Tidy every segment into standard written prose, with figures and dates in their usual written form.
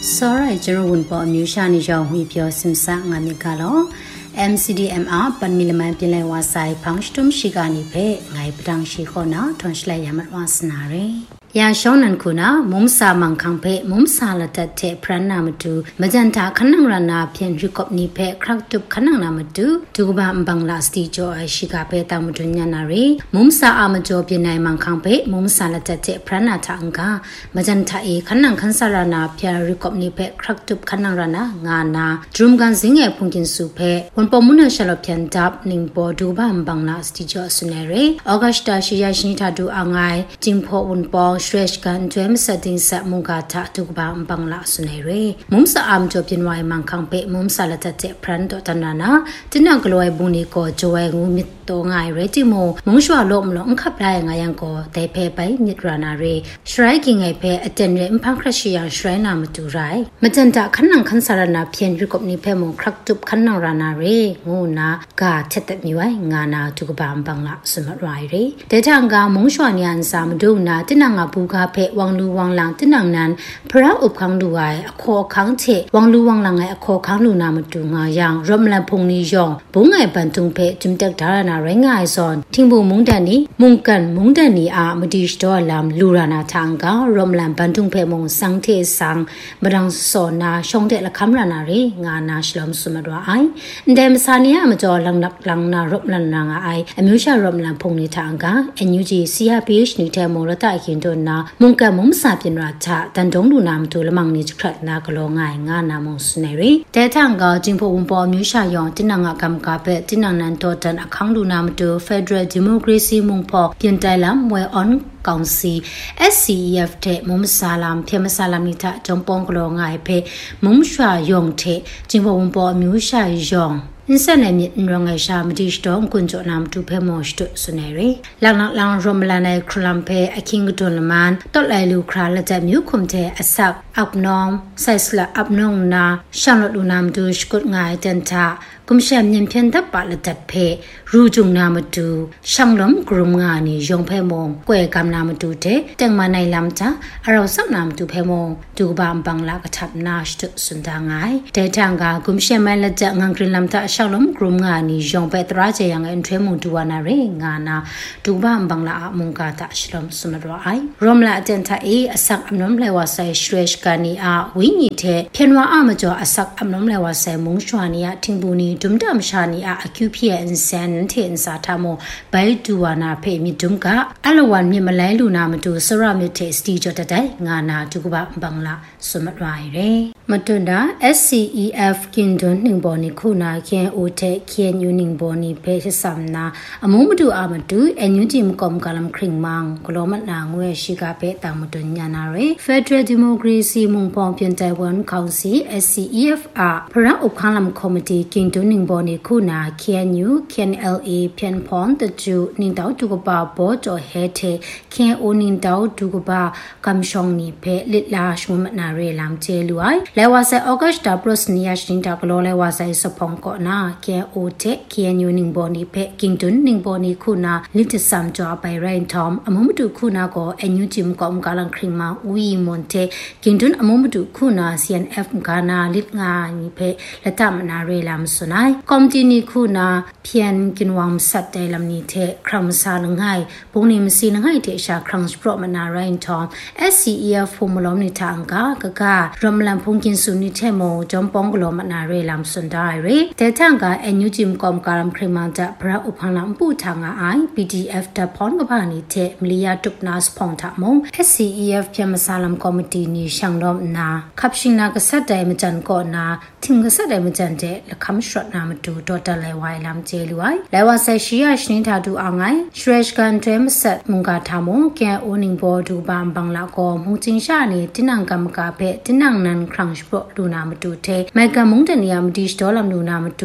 Sorry, Jerome Bob Mushani Joe, we pure Simsa Namikalo, MCDMR, Panmilaman Pile Wasai, Punctum Shigani Pe, Ngai Pang Shihona, Tonshla Yamat Wasnare. Ya shonan kuna mumsa mangkangpe mumsa latate pranamatu majanta kanang rana pian rikop ni pe kraktup kanang namatu tuba mbangla stijo ashika pe tamutu nyanare mumsa amajo pinai mangkangpe mumsa latate pranata angka majanta e kanang kansarana pian rikop ni pe kraktup kanang rana ngana drumgan zinge pungkin supe wonpomuna shalo pian dap ningbo tuba mbangla stijo sunere Augusta shiya shinita du angai jingpo wonpo Fresh kan tuem setting set mungata tukba bangla sunere mumsa am job in wai mangkangpe mumsa latate prando tanana tinangloy buni ko joy ngumit to ngai ready mo mungshwa lom long khaplai ngayang ko te phe pai mitrana re shrai king ai phe aten re mphang krashiya shrai na matu rai majanta khanang khansarana phien rikop ni phe mo khraktup khanang rana re nguna ga thetat mi wai ngana tukba bangla sumat rai re te thanga mungshwa nyan sa madu na tinanga buga pe wanglu wanglang tinang nan pra upkhang luai akho khang che wanglu wanglang ai akho khang lu na matu nga yang romlan phung ni yong bungai bantung pe jumtak dharana rengai son thingbu mungdan ni mungdan ni a madish do lam lurana thanga romlan bantung pe mong sang the sang madang son na shong de la khamrana re nga na shlom sumadwa ai ndem sania ma jo lang na romlan na nga ai amyusha romlan phung ni thanga NUG CRPH ni the mo la ta kin do na mungka mumsa pin ra cha dan dong lu nam tu lamang ni chkrat na klo ngai nga na mong suneri te thang ga jingpho wonpo myusha yong tinanga kam ka pe tinang nan to tan akhang lu nam tu Federal Democracy mungpho pin tai lam mwe on Council SCEF te mumsa lam phemasa lam ni tha jongpong klo ngai phe mumshwa yong the jingpho wonpo myusha yong Insane mit nronga sha madish dong kunjo nam tu phe mo stu sunere lang romlana krampe aking donman tot lai lu kra la ja myu khum the asak apnom saisla apnong na shanglot lu nam tu shkut ngai ten tha kumsham nyin phen da pa la dat phe ru jung na ma tu shanglom grum nga ni yong phe mong kwe kam na ma tu the teng ma nai lam cha araw sak nam tu phe mong tu ba bangla ka thap na stu sunda ngai te thang ga kumsham ma la ja ngang krin lam ta shalom grum nga ni yong pe tra che yang en thwe mung duwana re nga na du ba bangla a mung ka ta shalom sumadwa ai romla aten tha e asak amnom le wa sai shresh ka ni a wi ni the phenwa a ma jo asak amnom le wa sai mung shwa ni a thingbu ni dumdam sha ni a akyu phie en san the en sa tha mo bai duwana phe mi dum ka alawan mi malai lu na ma tu sara mi the sti jo ta dai nga na du ba bangla sumadwa ai re matunda SCEF kindon ningbo ni khuna kien o the kien yuning boni pe samna amumdu amadu enyuji mkom kalam khringmang glomat na ngwe shika pe tamudu nyana re Federal Democracy mungpong pyen Taiwan Council SCEF a pra upkhalam committee kindon ningbo ni khuna kien yu kien LA pyen pon the ju ningdau tu ko ba bo jo he the kien o ningdau tu ko ba kamshong ni pe litla shmumat na re lam che luai lewa sa Augusta pros ni yashin ta klo lewa sa sapong ko na kien o the kien yu ningbo ni pe kingdon ningbo ni khuna lit sam jo bai rain tom amumdu khuna ko enyujim kom kalang khringma wi monte kingdon amumdu khuna CNF gana lit nga ni pe latam na re lam sunai komti ni khuna phian kinwam sat dai lam ni the khram sa ngai bongni msi ngai the sha khram spro mana rain tom SCEF formulom ni thanga ka ramlam phungkin su ni the mo jompong glo mana re lam sundai re te thanga enyujim kom karam khrimanta pra uphanam pu thanga ai PDF ta phon ga ni the mliya tukna spong tha mo SCEF pyamasalam committee ni shangdom na khapshina ka sat dai machan ko na thing ka sat dai machan de lakham shot na matu total lai wai lam che luai lai wa sa shia shnin tha du angai shresh kan twem sat munga tha mo kya oning bo du bam bangla ko mungchin sha ni tinang kam ka phe tinang nan krang spro du na matu the mai ka mung de ni am dish dolam nu na matu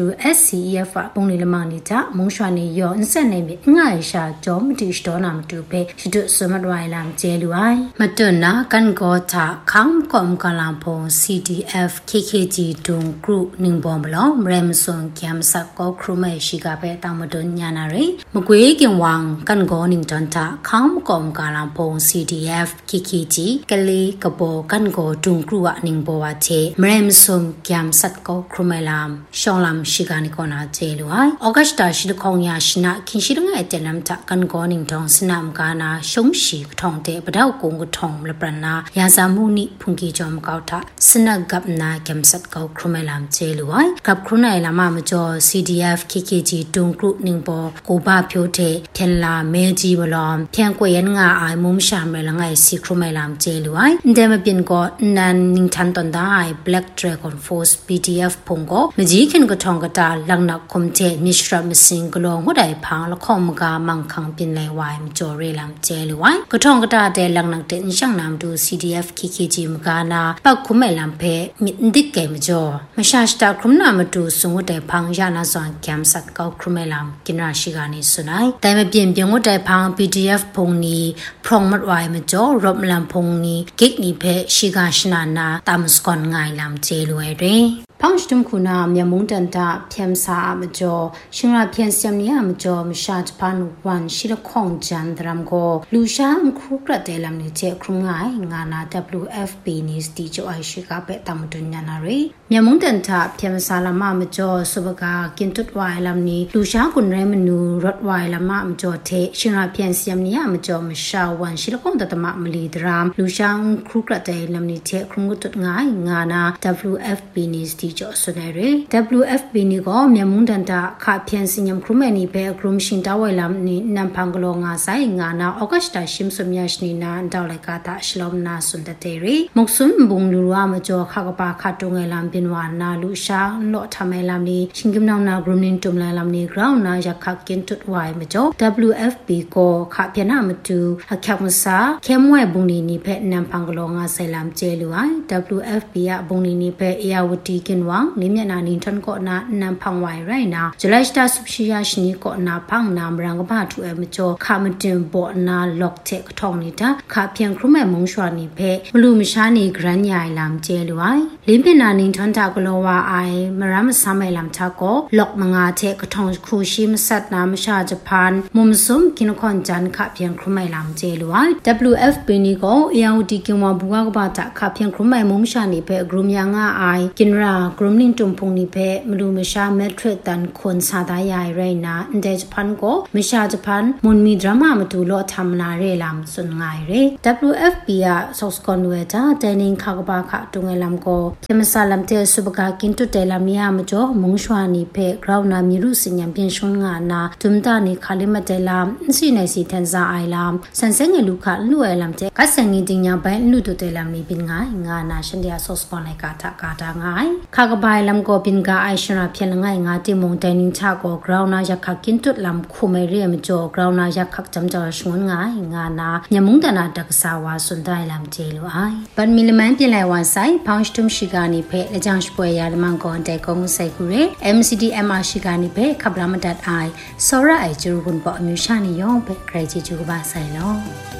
SCEF ပုံလီလမနေတာမုံရွှာနေရောအစက်နေပြီငါရှာဂျောမတီစတော်နာမတူပဲရှိတုစမဒဝိုင်လမ်ကျဲလူအိုင်မတွနာကန်ကောတာခေါမ်ကွန်ကလမ်ပုံ CDF KKG ဒုံဂရုနင်းဘောမလောမရမ်ဆွန်ကျမ်ဆတ်ကောခရုမဲရှိကပဲတာမတွညာနာရေမကွေးကင်ဝမ်ကန်ကောနင်းတန်တာခေါမ်ကွန်ကလမ်ပုံ CDF KKG ကလေးကဘောကန်ကောဒုံဂရုဝနင်းဘောဝချေမရမ်ဆွန်ကျမ်ဆတ်ကောခရုမဲလမ်ရှောင်းလမ်ရှိကနီကောနာကျဲလူအိုင်ဩဂတ်တာရှိတခေါင်ယာရှိနာခင်ရှိတငဲ့တဲလမ်တာကန်ကောနင်းတောင်စနမ်ကာနာရှုံးရှိထောင်တဲ့ပဒေါကုံကထောင်လပနာရာဇာမှုနိဖုန်ကြီးကြောင့်မကောက်တာစနဂပ်နာကမ်ဆတ်ကောခရမဲလမ်ချေလူဝိုင်ကပ်ခရနိုင်လာမမကျော် CDF KKG တုံဂရုနင်းပေါ်ကိုဘဖြိုးတဲ့ထန်လာမဲကြီးဘလောဖြန်ကွေရန်ငါအိုင်မုံရှာမဲလငိုင်စီခရမဲလမ်ချေလူဝိုင်အန်တဲမပင်ကောနန်နင်းထန်တန်ဒိုင် Black Dragon Force PDF ဖုန်ကိုမကြီးခင်ကထောင်ကတာလန်နခုံတဲ့နိရှရမစင်ကလောဟိုတိုင်ဖာလခေါမကမန်ခန့်ပင်လေဝိုင်မကျော်ရဲလမ်ချေလူဝိုင်ကထောင်ကတာတဲ့လန်နတဲ့ရှန်နမ်တူ CDF KKG မကနာပောက်ခုမဲလမ်ဖဲမြင့်ဒစ်ကဲမကျော်မရှာစတာခရုနာမတူစုံဝတဲ့ဖန်ရနာဆွန်ကမ်ဆတ်ကောက်ခရမဲလမ်ကင်ရာရှိကနေစွနိုင်တိုင်မပြင်းပြုံဝတဲ့ဖန် PDF ဖုန်နီဖရုံမတ်ဝိုင်မကျော်ရော့မလမ်ဖုန်နီဂိတ်နီဖဲရှိကရှနာနာတမ်စကွန်ငိုင်လမ်ချေလွယ်ရင်ဖောင်းစတုံခုနာမြမုန်တန်တာဖြမ်စာမကျော်ရှင်ရဖြန်စမ်နီယာမကျော်မရှာဂျပန်ဝန်ရှိရခေါင်ဂျန်ဒရမ်ကိုလူရှာခရုကရတဲလမ်နီချေခရုငိုင်ငါနာ WFP news တီချိုအိုင်ရှိကပဲတမတွညာနာရီမြမုန်တန်တာဖြမ်စာလမမကျော်စဘကကင်တွတ်ဝိုင်လမ်နီလူရှာကွန်ရဲမနူရတ်ဝိုင်လမမကျော်တဲ့ရှင်ရဖြန်စမ်နီယာမကျော်မရှာဝန်ရှိရခေါင်တတမမလီဒရမ်လူရှာခရုကရတဲလမ်နီချေခရုငုတ်ငိုင်ငါနာ WFP newsကျော်စနေရ WFP နီကိုမြန်မာတန်တာခါဖြန်စင်ယမ်ခရုမဲနီပဲဂရုမရှင်တာဝဲလမ်နီနမ်ဖန်ဂလောငါဆိုင်ငါနာဩဂတ်တာရှင်းစမြရှနီနာဒေါလိုက်ကာတာရှလောမနာစွန်တတေရီမုတ်ဆွန်ဘုံလူရမကျော်ခါကပါခါတုံငယ်လမ်ပင်ဝါနာလူရှာလော့ထမဲလမ်နီရှင်ကမ်နောင်နာဂရုနင်းတုံလမ်နီဂရောင်းနာရခါကင်တွတ်ဝိုင်မကျော် WFP ကိုခါပြန်နာမတူအခက်မစာခဲမွဲဘုံနီဖဲနမ်ဖန်ဂလောငါဆိုင်လမ်ကျဲလူဝိုင် WFP ရဘုံနီဖဲအေယာဝတီကင်ဝါနိမျက်နာနင်းထန်ကောနာနမ်ဖန်ဝိုင်ရိုင်နာဂျလိုက်စတာဆပ်ရှိယာရှနီကောနာဖန်နာမရန်ကဘာထူအမကျော်ခမတင်ဘောနာလော့တက်ထောင်းနေတာခါပြန်ခရမဲမုံရွှာနေဖဲဘလူမရှာနေဂရန်ညာလမ်ကျဲလူဝိုင်လင်းပင်နာနင်းထန်တာကလောဝါအိုင်မရမဆာမဲလမ်ချာကောလော့မငါတဲ့ကထောင်းခုရှိမဆတ်နာမရှာဂျပန်မုံစုံကင်ခွန်ဂျန်ခပြန်ခရမဲလမ်ကျဲလူဝိုင် WFP နီကိုအယောဒီကင်ဝဘူကကဘာတာခပြန်ခရမဲမုံရှာနေဖဲဂရုမြာငါအိုင်ကင်ရာဂရုနင်းတုံဖုန်နီဖဲမလူမရှာမက်ထရစ်တန်ခွန်စာဒယာရိုင်နာအန်ဒေဂျပန်ကိုမရှာဂျပန်မွန်မီဒရမာမတူလောထမ်နာရဲလမ်စွန်ငိုင်ရဲ WFP ရဆော့စကွန်ဝဲတာတန်နင်းခါကပါခတုငယ်လမ်ကိုကမဆာလမ်တဲဆုဘကကင်တုတဲလမ်ယာမကျော်မုံရွှာနီဖဲဂရောင်းနာမီရုစညံပြင်ရှွန်ငါနာဒုံတာနီခါလိမတဲလမ်စီနေစီတန်ဇာအိုင်လမ်ဆန်ဆငယ်လူခလူဝဲလမ်တဲကဆန်ငင်းတင်ညာဘိုင်လူတုတဲလမ်နီပင်ငိုင်ငါနာရှင်ဒီယာဆော့စကွန်လိုက်ကာတာကာတာငိုင်ခါကပိုင်လမ်ကိုပင်ကအိုင်ရှနာဖြန်ငိုင်ငါတိမုန်တိုင်နင်းချကိုဂရောင်းနာရခကင်တုလမ်ခုမဲရီမကျော်ဂရောင်းနာရခချမ်ချာရှွန်ငိုင်ငါနာညမုန်တနာတက်ဆာဝါစွန်တိုင်လမ်ချေလိုအိုင်ပန်မီလမန်ပြင်လိုက်ဝါဆိုင်ဖောင်းစတုံရှိကနေဖဲအကြောင်းပွဲရလမန်ကွန်တဲကုန်းဆိုင်ကူရဲ MCDMR ရှိကနေဖဲခပလာမတတ်အိုင်စောရအိုင်ဂျူဘွန်ပေါ်အမျိုးရှာနေရောဖဲဂရေချီဂျူကပါဆိုင်လော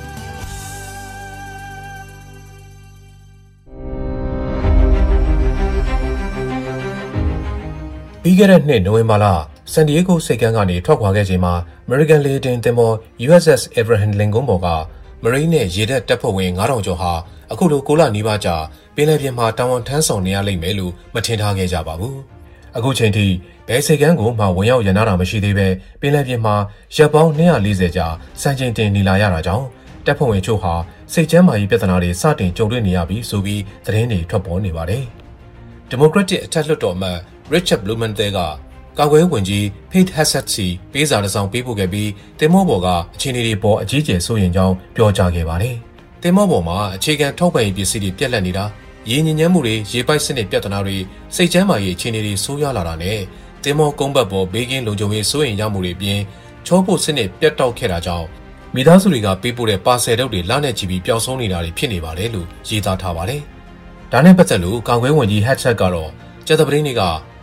ပြီးခဲ့တဲ့နှစ်နိုဝင်ဘာလဆန်ဒီယေဂိုစိတ်ကမ်းကနေထွက်ခွာခဲ့ချိန်မှာ American လေတင်သင်္ဘော USS Abraham Lincoln ပေါ်ကမရိန်းနဲ့ရေတပ်တပ်ဖွဲ့ဝင်9000ကျော်ဟာအခုလို6လနီးပါးကြာပင်လယ်ပြင်မှာတာဝန်ထမ်းဆောင်နေရလိမ့်မယ်လို့မထင်ထားခဲ့ကြပါဘူး။အခုချိန်ထိဘယ်စိတ်ကမ်းကိုမှဝင်ရောက်ရန်နာတာမရှိသေးပဲပင်လယ်ပြင်မှာရပ်ပေါင်း240ကြာစံချိန်တင်နေလာရတာကြောင့်တပ်ဖွဲ့ဝင်ချို့ဟာစိတ်ကျန်းမာရေးပြဿနာတွေစတင်ကြုံတွေ့နေရပြီဆိုပြီးသတင်းတွေထွက်ပေါ်နေပါတယ်။ Democratic အထက်လွှတ်တော်အမတ်Richard Blumenthal ကကာကွယ်ဝန်ကြီး Pete Hegseth စီပေးစာတစ်စောင်ပေးပို့ခဲ့ပြီးတင်မောပေါ်ကအခြေအနေတွေပေါ်အကြီးကျယ်စိုးရိမ်ကြောင်းပြောကြားခဲ့ပါတယ်။တင်မောပေါ်မှာအခြေခံထောက်ပံ့ရေးပစ္စည်းတွေပြတ်လတ်နေတာရေညဉ့်ညမ်းမှုတွေရေပိုက်စနစ်ပြဿနာတွေစိတ်ကျန်းမာရေးအခြေအနေတွေဆိုးရွားလာတာနဲ့တင်မောကုန်းဘက်ပေါ်ဘေးကင်းလုံခြုံရေးစိုးရိမ်ရမှုတွေပြင်ချောပို့စနစ်ပြတ်တောက်ခဲ့တာကြောင့်မိသားစုတွေကပေးပို့တဲ့ပါဆယ်တုပ်တွေလနဲ့ချီပြီးပျောက်ဆုံးနေတာတွေဖြစ်နေပါတယ်လို့ရေးသားထားပါတယ်။ဒါနဲ့ပတ်သက်လို့ကာကွယ်ဝန်ကြီး Hegseth ကတော့ကျသပတေးနေ့က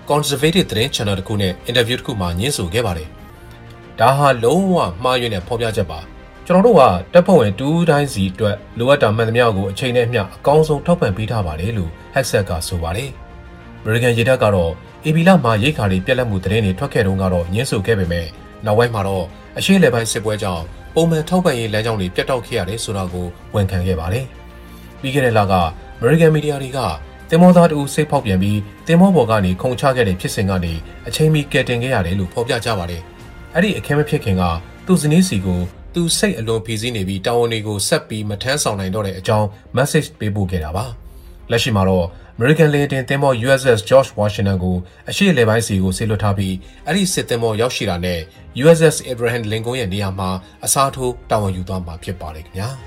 conservative သတင်း channel တစ်ခုနဲ့ interview တစ်ခုမှာညှင်းဆိုခဲ့ပါတယ်။ဒါဟာလုံးဝမှားယွင်းတဲ့ဖော်ပြချက်ပါ။ကျွန်တော်တို့ကတပ်ဖွဲ့ဝင်တူးတိုင်းစီအတွက်လိုအပ်တာမှန်သမျှကိုအချိန်နဲ့အမျှအကောင်းဆုံးထောက်ပံ့ပေးထားပါတယ်လို့ Hacksack ကဆိုပါတယ်။ American ရေတပ်ကတော့ AB လမှာရိတ်ခါတွေပြက်လက်မှုသတင်းတွေထွက်ခဲ့တုန်းကတော့ညှင်းဆိုခဲ့ပေမဲ့နောက်ပိုင်းမှာတော့အရှေ့လေပိုင်းစစ်ပွဲကြောင့်ပုံမှန်ထောက်ပံ့ရေးလမ်းကြောင်းတွေပြတ်တောက်ခဲ့ရတယ်ဆိုတာကိုဝန်ခံခဲ့ပါတယ်။ပြီးခဲ့တဲ့လက American Media တွေကတင်မောသားတူစိတ်ဖောက်ပြန်ပြီးတင်မောပေါ်ကနေခုန်ချခဲ့တဲ့ဖြစ်စဉ်ကနေအချိန်မီကယ်တင်ခဲ့ရတယ်လို့ဖော်ပြကြပါတယ်။အဲ့ဒီအခင်းမဖြစ်ခင်ကသူ့ဇနီးစီကိုသူစိတ်အလွန်ဖိစီးနေပြီးတာဝန်တွေကိုဆက်ပြီးမထမ်းဆောင်နိုင်တော့တဲ့အကြောင်း message ပေးပို့ခဲ့တာပါ။လက်ရှိမှာတော့ American လေတင်တင်မော USS George Washington ကိုအရှေ့လေပိုင်းစီကိုဆေးလွှတ်ထားပြီးအဲ့ဒီစစ်တင်မောရောက်ရှိတာနဲ့ USS Abraham Lincoln ရဲ့နေရာမှာအစားထိုးတာဝန်ယူသွားမှာဖြစ်ပါတယ်ခင်ဗျာ။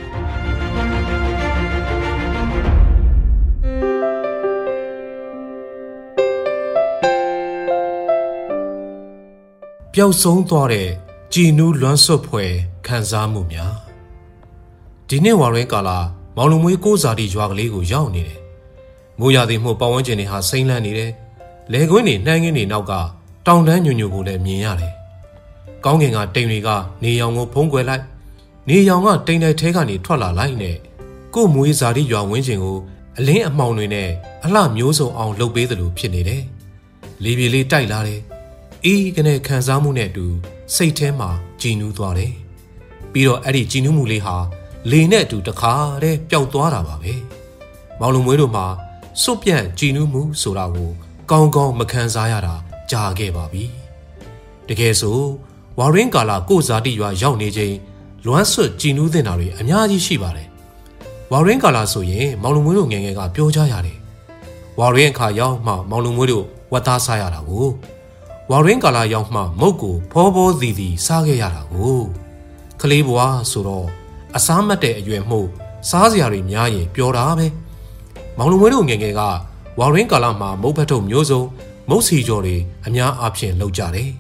ပျောက်ဆုံးသွားတဲ့ကြည်နူးလွမ်းဆွတ်ဖွယ်ခံစားမှုများဒီနေ့ဝါရင်းကာလာမောင်လုံမွေးကိုးစာတီရွာကလေးကိုရောက်နေတယ်။မိုးရာသီမှုပတ်ဝန်းကျင်တွေဟာစိမ့်လန့်နေတယ်။လယ်ကွင်းတွေနှမ်းခင်းတွေနောက်ကတောင်တန်းညွညွကိုလည်းမြင်ရတယ်။ကောင်းကင်ကတိမ်တွေကနေရောင်ကိုဖုံးကွယ်လိုက်နေရောင်ကတိမ်တိုက်ထဲကနေထွက်လာလိုက်နဲ့ကို့မွေးဇာတိရွာဝန်းကျင်ကိုအလင်းအမှောင်တွေနဲ့အလှမျိုးစုံအောင်လှုပ်ပေးသလိုဖြစ်နေတယ်။လေပြေလေးတိုက်လာတယ်။အေးကနေခံစားမှုနဲ့အတူစိတ်ထဲမှာကြည်နူးသွားတယ်။ပြီးတော့အဲ့ဒီကြည်နူးမှုလေးဟာလေနဲ့အတူတခါတည်းပျောက်သွားတာပါပဲ။မောင်လုံမွေးတို့မှာစွတ်ပြန့်ကြည်နူးမှုဆိုတာကိုကောင်းကောင်းမခံစားရတာကြာခဲ့ပါပြီ။တကယ်ဆိုဝါရင်းကာလာကိုဇာတိရွာရောက်နေချိန်လွမ်းဆွတ်ကြည်နူးတင်တာတွေအများကြီးရှိပါတယ်။ဝါရင်းကာလာဆိုရင်မောင်လုံမွေးတို့ငယ်ငယ်ကပြောကြရတယ်။ဝါရင်းအခါရောက်မှမောင်လုံမွေးတို့ဝတ်သားစားရတာကိုဝါရင်းကာလာရောက်မှမုတ်ကိုဖောဖောသီသီစားခဲ့ရတာကိုကလေးဘွားဆိုတော့အစားမတ်တဲ့အရွယ်မှုစားစရာတွေများရင်ပြောတာပဲမောင်လုံမွေးတို့ငယ်ငယ်ကဝါရင်းကာလာမှာမုတ်ဖက်ထုတ်မျိုးစုံမုတ်စီကြော်တွေအများအားဖြင့်လုပ်ကြတယ်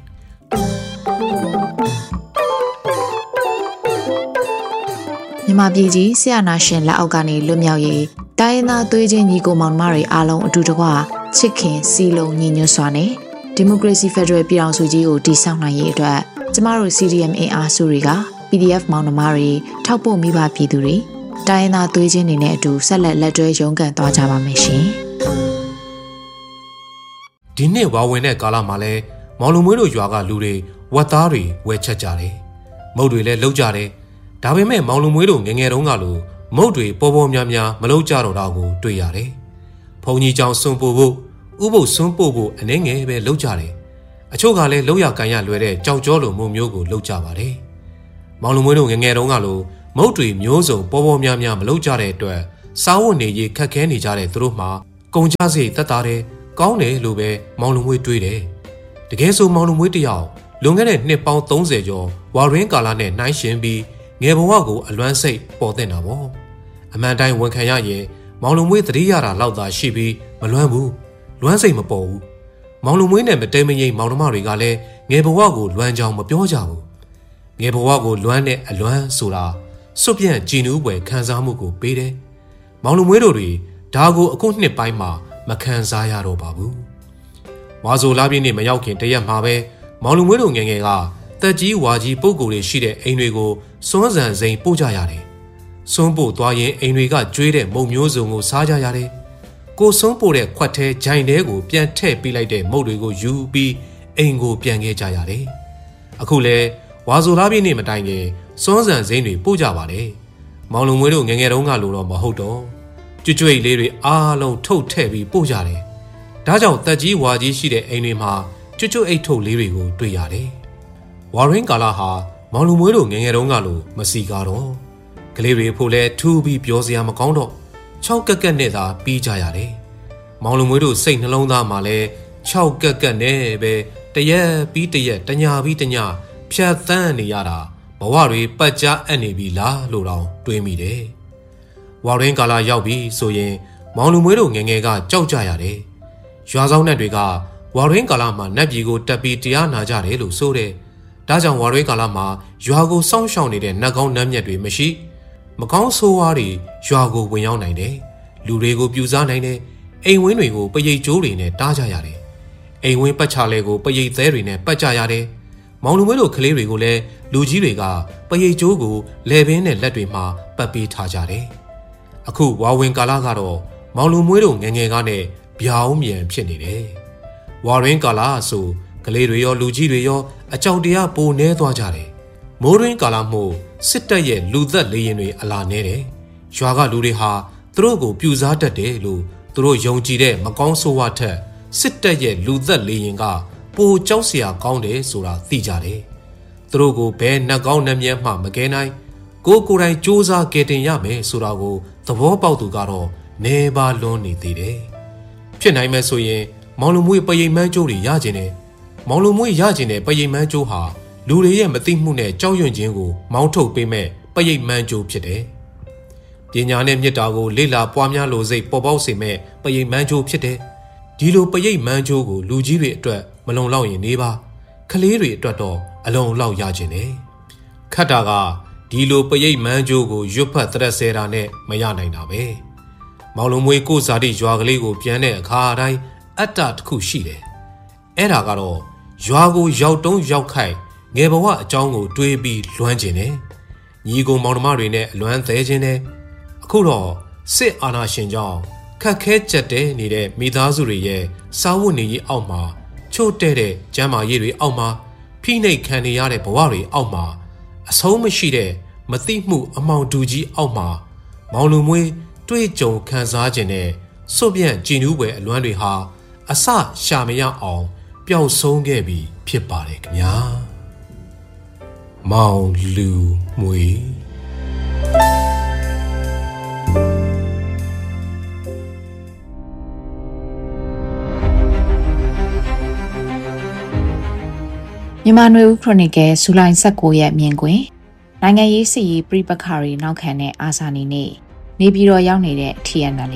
မြန်မာပြည်ကြီးဆရာနာရှင်လက်အောက်ကနေလွတ်မြောက်ရေးတိုင်းရင်းသားသွေးချင်းညီကိုမောင်နှမတွေအားလုံးအတူတကွချစ်ခင်စီလုံးညီညွတ်စွာနဲ့ဒီမိုကရေစီဖက်ဒရယ်ပြည်ထောင်စုကြီးကိုတည်ဆောက်နိုင်ရေးအတွက်ကျမတို့ CDM အင်အားစုတွေက PDF မောင်နှမတွေထောက်ပို့မိဘပြည်သူတွေတိုင်းရင်းသားသွေးချင်းတွေနဲ့အတူဆက်လက်တွဲရုန်းကန်သွားကြပါမယ်ရှင်။ဒီနှစ်ဝါဝင်တဲ့ကာလမှာလဲမောင်လုံမွေးတို့ရွာကလူတွေဝက်သားတွေဝယ်ချက်ကြတယ်။မုတ်တွေလည်းလှုပ်ကြတယ်။ဒါပေမဲ့မောင်လုံမွေးတို့ငယ်ငယ်တုန်းကလိုမုတ်တွေပေါ်ပေါ်များများမလှုပ်ကြတော့တာကိုတွေ့ရတယ်။ဘုံကြီးကျောင်းစွန့်ပို့ဖို့ဥပုပ်စွန့်ပို့ဖို့အနေငယ်ပဲလှုပ်ကြတယ်။အချို့ကလည်းလှုပ်ရကန်ရလွယ်တဲ့ကြောက်ကြောလိုမျိုးကိုလှုပ်ကြပါတယ်။မောင်လုံမွေးတို့ငယ်ငယ်တုန်းကလိုမုတ်တွေမျိုးစုံပေါ်ပေါ်များများမလှုပ်ကြတဲ့အတွက်စားဝတ်နေရေးခက်ခဲနေကြတဲ့သူတို့မှာကုန်ကြစရိတ်သက်သာတယ်ကောင်းတယ်လို့ပဲမောင်လုံမွေးတွေးတယ်။တကယ်ဆိုမောင်လုံမွေးတယောက်လွန်ခဲ့တဲ့နှစ်ပေါင်း30ကျော်ဝါရင်းကာလာနဲ့နှိုင်းယှဉ်ပြီးငယ်ဘဝကိုအလွမ်းစိတ်ပေါ်တဲ့တာပေါ့။အမှန်တိုင်းဝန်ခံရရင်မောင်လုံမွေးသတိရတာလောက်သာရှိပြီးမလွမ်းဘူး။လွမ်းစိတ်မပေါ်ဘူး။မောင်လုံမွေးနဲ့မတဲမရိပ်မောင်နှမတွေကလည်းငယ်ဘဝကိုလွမ်းကြောင်မပြောကြဘူး။ငယ်ဘဝကိုလွမ်းတဲ့အလွမ်းဆိုတာစွတ်ပြန့်ကြည်နူးပွဲခံစားမှုကိုပေးတယ်။မောင်လုံမွေးတို့တွေဒါကိုအခုနှစ်ပိုင်းမှာမခံစားရတော့ပါဘူး။ဝါဆိုလာပြည့်နေ့မရောက်ခင်တရက်မှာပဲမောင်လုံမွေးတို့ငယ်ငယ်ကတက်ကြီးဝါကြီးပုံကိုယ်တွေရှိတဲ့အိမ်တွေကိုစွန်းစံစိန်ပို့ကြရတယ်။စွန်းပို့သွားရင်အိမ်တွေကကျွေးတဲ့မုံမျိုးစုံကိုစားကြရတယ်။ကိုစွန်းပို့တဲ့ခွက်ထဲဂျိုင်တဲကိုပြန်ထည့်ပေးလိုက်တဲ့မုတ်တွေကိုယူပြီးအိမ်ကိုပြန်ခဲ့ကြရတယ်။အခုလဲဝါဆိုလာပြည့်နေ့မတိုင်ခင်စွန်းစံစိန်တွေပို့ကြပါတယ်။မောင်လုံမွေးတို့ငယ်ငယ်တုန်းကလိုတော့မဟုတ်တော့ကျွတ်လေးတွေအားလုံးထုတ်ထည့်ပြီးပို့ကြတယ်။ဒါကြောင့်တက်ကြီးဝါကြီးရှိတဲ့အိမ်တွေမှာကျွတ်အိတ်ထုတ်လေးတွေကိုတွေ့ရတယ်။ဝါရင်းကာလာဟာမောင်လုံမွေးတို့ငယ်ငယ်တုန်းကလိုမစီကားတော့ကလေးတွေဖို့လဲထူးပြီးပြောစရာမကောင်းတော့6ကက်ကက်နဲ့သာပြီးကြရတယ်။မောင်လုံမွေးတို့စိတ်နှလုံးသားမှာလဲ6ကက်ကက်နဲ့ပဲတရက်ပြီးတရက်တညာပြီးတညာဖြတ်သန်းနေရတာဘဝတွေပတ်ကြားအပ်နေပြီလားလို့တော့တွေးမိတယ်။ဝါရင်းကာလာရောက်ပြီဆိုရင်မောင်လုံမွေးတို့ငယ်ငယ်ကကြောက်ကြရတယ်။ရွာဆောင်နှက်တွေကဝါရင်းကာလာမှာနတ်ပြည်ကိုတက်ပြီးတရားနာကြတယ်လို့ဆိုတယ်။ဒါကြောင့်ဝါရင်းကာလာမှာရွာကိုစောင့်ရှောက်နေတဲ့နတ်ကောင်းနတ်မြတ်တွေမရှိမကောင်းဆိုးဝါးတွေရွာကိုဝင်ရောက်နိုင်တယ်။လူတွေကိုပြူစားနိုင်တယ်။အိမ်ဝင်းတွေကိုပရိတ်ကြိုးတွေနဲ့တားကြရတယ်အိမ်ဝင်းပတ်ချလဲကိုပရိတ်သေးတွေနဲ့ပတ်ကြရတယ်။မောင်လူမွေးတို့ကလေးတွေကိုလည်းလူကြီးတွေကပရိတ်ကျိုးကိုလဲပင်းနဲ့လက်တွေမှာပတ်ပေးထားကြတယ်။အခုဝါဝင်ကာလကတော့မောင်လူမွေးတို့ငယ်ငယ်ကနဲ့ပြောင်းမြန်ဖြစ်နေတယ်။ဝါရင်းကာလဆိုကလေးတွေရောလူကြီးတွေရောအကြောက်တရားပိုနေသွားကြတယ်။မိုးရင်းကာလမို့စစ်တပ်ရဲ့လူသက်လေရင်တွေအလာနေတယ်။ရွာကလူတွေဟာသူတို့ကိုပြူစားတတ်တယ်လို့သူတို့ယုံကြည်တဲ့မကောင်းဆိုးဝါးထက်စစ်တပ်ရဲ့လူသက်လေရင်ကပိုကြောက်စရာကောင်းတယ်ဆိုတာသိကြတယ်။သူတို့ကိုဘယ်နှက်ကောင်းနှက်မြဲမှမကဲနိုင်ကိုယ်တိုင်စူးစမ်းကယ်တင်ရမယ်ဆိုတာကိုသဘောပေါက်သူကတော့နေပါလွန်းနေသေးတယ်။ဖြစ်နိုင်မယ်ဆိုရင်မောင်လူမွေးပရိတ်မန်းကျိုးတွေရကျင်တယ်။မောင်လူမွေးရကျင်တဲ့ပရိတ်မန်းကျိုးဟာလူတွေရဲ့မသိမှုနဲ့ကြောက်ရွံ့ခြင်းကိုမောင်းထုတ်ပေးမဲ့ပရိတ်မန်းကျိုးဖြစ်တယ်။ပညာနဲ့မြတ်တာကိုလေ့လာပွားများလို့စိတ်ပေါ်ပေါက်စေမဲ့ပရိတ်မန်းကျိုးဖြစ်တယ်။ဒီလိုပရိတ်မန်းကျိုးကိုလူကြီးတွေအတွက်မလုံလောက်ရင်နေပါကလေးတွေအတွက်တော့အလုံလောက်ရခြင်းတယ်ခတ်တာကဒီလိုပရိတ်မန်းကျိုးကိုရွတ်ဖတ်တရက်ဆဲတာနဲ့မရနိုင်တာပဲမောင်လုံးမွေးကိုဇာတိရွာကလေးကိုပြန်တဲ့အခါတိုင်းအတ္တတစ်ခုရှိတယ်အဲ့ဒါကတော့ရွာကိုရောက်တုံးရောက်ခိုက်ငယ်ဘဝအကြောင်းကိုတွေးပြီးလွမ်းကျင်တယ်ညီကိုမောင်နှမတွေနဲ့အလွမ်းသေးခြင်းနဲ့အခုတော့စစ်အာဏာရှင်ကြောင့်ခက်ခဲကြက်တဲနေတဲ့မိသားစုတွေရဲ့စားဝတ်နေရေးအောက်မှာချို့တဲ့တဲ့ကျမ်းမာရေးတွေအောက်မှာဖိနှိပ်ခံနေရတဲ့ဘဝတွေအောက်မှာအဆုံးမရှိတဲ့မသိမှုအမောင်တူကြီးအောက်မှာမောင်လူမွေးတွေ့ကြုံခံစားခြင်းနဲ့စွန့်ပြန့်ကြည်နူးပွဲအလွမ်းတွေဟာအစရှာမရအောင်ပျောက်ဆုံးခဲ့ပြီဖြစ်ပါတယ်ခင်ဗျာမောင်လူမွေးမြန်မာနွေဦးခရိုနီကယ်ဇူလိုင်19ရက်မြင်ကွင်းနိုင်ငံရေးစစ်ရေးပြပခါရီနောက်ခံတဲ့အာဇာနည်နေ့နေပြည်တော်ရောက်နေတဲ့ TNL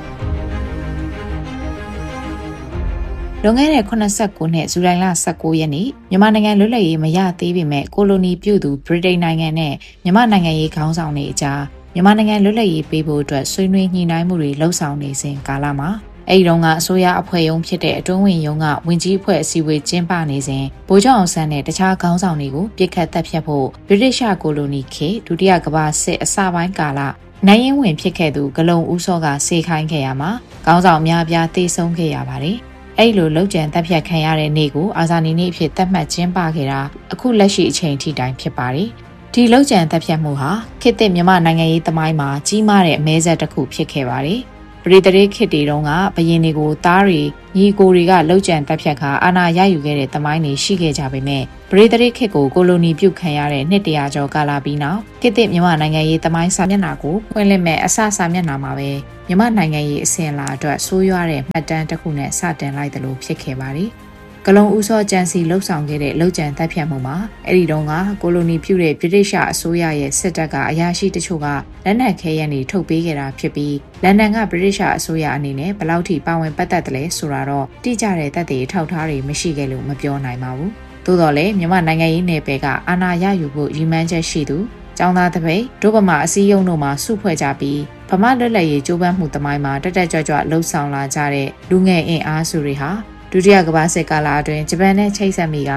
လွန်ခဲ့တဲ့89နှစ်ဇူလိုင်လ19ရက်နေ့မြန်မာနိုင်ငံလွတ်လပ်ရေးမရသေးပေမဲ့ကိုလိုနီပြုတ်သူဗြိတိန်နိုင်ငံနဲ့မြန်မာနိုင်ငံရေးခေါင်းဆောင်တွေအကြားမြန်မာနိုင်ငံလွတ်လပ်ရေးပေးဖို့အတွက်ဆွေးနွေးညှိနှိုင်းမှုတွေလှုပ်ဆောင်နေစဉ်ကာလမှာအဲ့ဒီတော့ကအစိုးရအဖွဲ့ရုံးဖြစ်တဲ့အတွင်းဝင်ရုံးကဝင်ကြီးအဖွဲ့အစည်းအဝေးကျင်းပနေစဉ်ဗိုလ်ချုပ်အောင်ဆန်းနဲ့တခြားခေါင်းဆောင်တွေကိုပြစ်ခတ်တပ်ဖြတ်ဖို့ဗြိတိရှကိုလိုနီခေတ်ဒုတိယကမ္ဘာစစ်အစပိုင်းကာလနိုင်ရင်ဝင်ဖြစ်ခဲ့သူဂလုံဦးစောကစေခိုင်းခဲ့ရမှာခေါင်းဆောင်များပြားတေဆုံးခဲ့ရပါတယ်။အဲ့လိုလှုပ်ကြံတပ်ဖြတ်ခံရတဲ့နေ့ကိုအာဇာနည်နေ့အဖြစ်သတ်မှတ်ကျင်းပခဲ့တာအခုလက်ရှိအချိန်ထိတိုင်ဖြစ်ပါတယ်။ဒီလှုပ်ကြံတပ်ဖြတ်မှုဟာခေတ်သစ်မြန်မာနိုင်ငံရေးသမိုင်းမှာကြီးမားတဲ့အမဲဆက်တစ်ခုဖြစ်ခဲ့ပါတယ်။ပရိသေခေတ်တွေတုန်းကဘယင်းတွေကိုသားတွေညီကိုတွေကလှုပ်ကြံတပ်ဖြတ်ခါအာဏာရယူခဲ့တဲ့သမိုင်းတွေရှိခဲ့ကြပေမဲ့ပရိသေခေတ်ကိုကိုလိုနီပြုတ်ခံရတဲ့နှစ်တရာကျော်ကာလပြီးနောက်ခေတ်သစ်မြန်မာနိုင်ငံရေးသမိုင်းစာမျက်နှာကိုဖွင့်လှစ်မဲ့အစစာမျက်နှာမှာပဲမြန်မာနိုင်ငံရေးအစဉ်အလာအတွက်ဆိုးရွားတဲ့မှတ်တမ်းတစ်ခုနဲ့စတင်လိုက်တယ်လို့ဖြစ်ခဲ့ပါတယ်။ကလုံဦးစောကြံစီလှုပ်ဆောင်ခဲ့တဲ့လှုပ်ကြံတပ်ဖြတ်မှုမှာအဲ့ဒီတုန်းကကိုလိုနီပြုတဲ့ဗြိတိရှအစိုးရရဲ့စစ်တပ်ကအရာရှိတချို့ကလက်နက်ခဲယမ်းတွေထုတ်ပေးခဲ့တာဖြစ်ပြီးလန်ဒန်ကဗြိတိရှအစိုးရအနေနဲ့ဘယ်လောက်ထိပါဝင်ပတ်သက်တယ်လဲဆိုတာတော့တိကျတဲ့သက်သေထောက်ထားတွေမရှိခဲ့လို့မပြောနိုင်ပါဘူး။သို့တော်လည်းမြန်မာနိုင်ငံရေးနယ်ပယ်ကအာဏာရယူဖို့ရည်မှန်းချက်ရှိသူကျောင်းသားတပိတ်ဒုဗမာအစည်းအရုံးတို့မှစုဖွဲ့ကြပြီးဗမာလွတ်လပ်ရေးကြိုးပမ်းမှုသမိုင်းမှာတက်ကြွလှုပ်ဆောင်လာကြတဲ့လူငယ်အင်အားစုတွေဟာဒုတိယကမ္ဘာစစ်ကာလအတွင်းဂျပန်နဲ့ချိတ်ဆက်မိက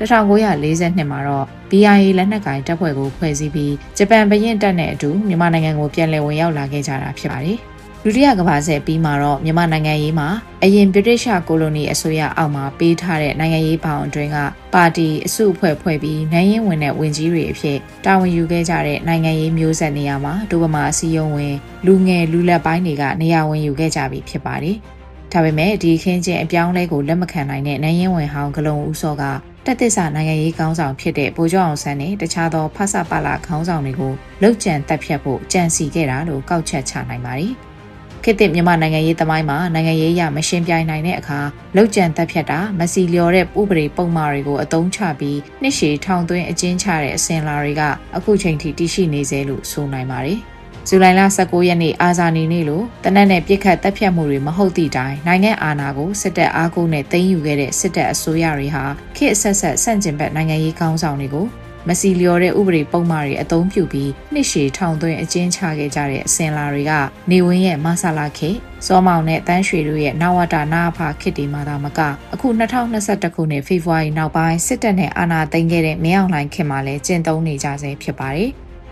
1942မှာတော့ BIA လက်နက်ကင်တပ်ဖွဲ့ကိုဖွဲ့စည်းပြီးဂျပန်ဘရင်တပ်နဲ့အတူမြန်မာနိုင်ငံကိုပြန်လည်ဝင်ရောက်လာခဲ့ကြတာဖြစ်ပါတယ်။ဒုတိယကမ္ဘာစစ်ပြီးမှာတော့မြန်မာနိုင်ငံရေးမှာအရင်ဗြိတိရှကိုလိုနီအစိုးရအောက်မှာပေးထားတဲ့နိုင်ငံရေးဘောင်အတွင်းကပါတီအစုအဖွဲ့ဖွဲ့ပြီးနိုင်ရင်ဝင်တဲ့ဝင်ကြီးတွေအဖြစ်တာဝန်ယူခဲ့ကြတဲ့နိုင်ငံရေးမျိုးဆက်နေရာမှာဒုဗမာအစည်းအရုံးဝင်လူငယ်လူလက်ပိုင်းတွေကနေရာဝင်ယူခဲ့ကြပြီဖြစ်ပါတယ်။ဒါပေမဲ့ဒီခင်းချင်းအပြောင်းလဲကိုလက်မခံနိုင်တဲ့နိုင်ရင်ဝင်ဟောင်းဂလုံဦးစောကတက်သစ္စာနိုင်ငံရေးခေါင်းဆောင်ဖြစ်တဲ့ဗိုလ်ချုပ်အောင်ဆန်းနဲ့တခြားသောဖဆပလာခေါင်းဆောင်တွေကိုလှုပ်ကြံတပ်ဖြတ်ဖို့ကြံစီခဲ့တာလို့ကောက်ချက်ချနိုင်ပါတယ်။ခေတ်သစ်မြန်မာနိုင်ငံရေးသမိုင်းမှာနိုင်ငံရေးအရမရှင်းပြနိုင်တဲ့အခါလှုပ်ကြံတပ်ဖြတ်တာမစီလျော်တဲ့ဥပဒေပုံမှားတွေကိုအသုံးချပြီးနှစ်ရှည်ထောင်သွင်းအကျဉ်းချတဲ့အစဉ်လာတွေကအခုချိန်ထိတည်ရှိနေသေးလို့ဆိုနိုင်ပါတယ်။ဇူလိုင်လ19ရက်နေ့အာဇာနည်နေ့လို့တနက်နဲ့ပြစ်ခတ်တပ်ဖြတ်မှုတွေမဟုတ်သည့်တိုင်နိုင်ငံအာဏာကိုစစ်တပ်အားကိုးနဲ့သိမ်းယူခဲ့တဲ့စစ်တပ်အစိုးရတွေဟာခေတ်အဆက်ဆက်ဆန့်ကျင်ဘက်နိုင်ငံရေးခေါင်းဆောင်တွေကိုမစီလျော်တဲ့ဥပဒေပုံမှားတွေအသုံးပြုပြီးနှစ်ရှည်ထောင်သွင်းအကျဉ်းချခဲ့ကြတဲ့အစင်လာတွေကနေဝင်းရဲ့မဆလာခေစောမောင်နဲ့တန်းရွှေတို့ရဲ့နဝတနာဖာခေတ်ဒီမှာသာမကအခု2021ခုနှစ်ဖေဖော်ဝါရီနောက်ပိုင်းစစ်တပ်နဲ့အာဏာသိမ်းခဲ့တဲ့မင်းအောင်လှိုင်ခေတ်မှာလည်းကျင့်သုံးနေကြဆဲဖြစ်ပါတယ်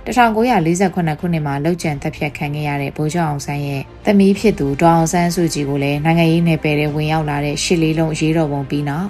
1948ခုနှစ်မှာလောက်ကျန်တပ်ဖြတ်ခံခဲ့ရတဲ့ဗိုလ်ချုပ်အောင်ဆန်းရဲ့သမီးဖြစ်သူဒေါအောင်ဆန်းစုကြည်ကိုလည်းနိုင်ငံရေးနယ်ပယ်ထဲဝင်ရောက်လာတဲ့ရှစ်လေးလုံးရေးတော်ပုံပြီးနောက်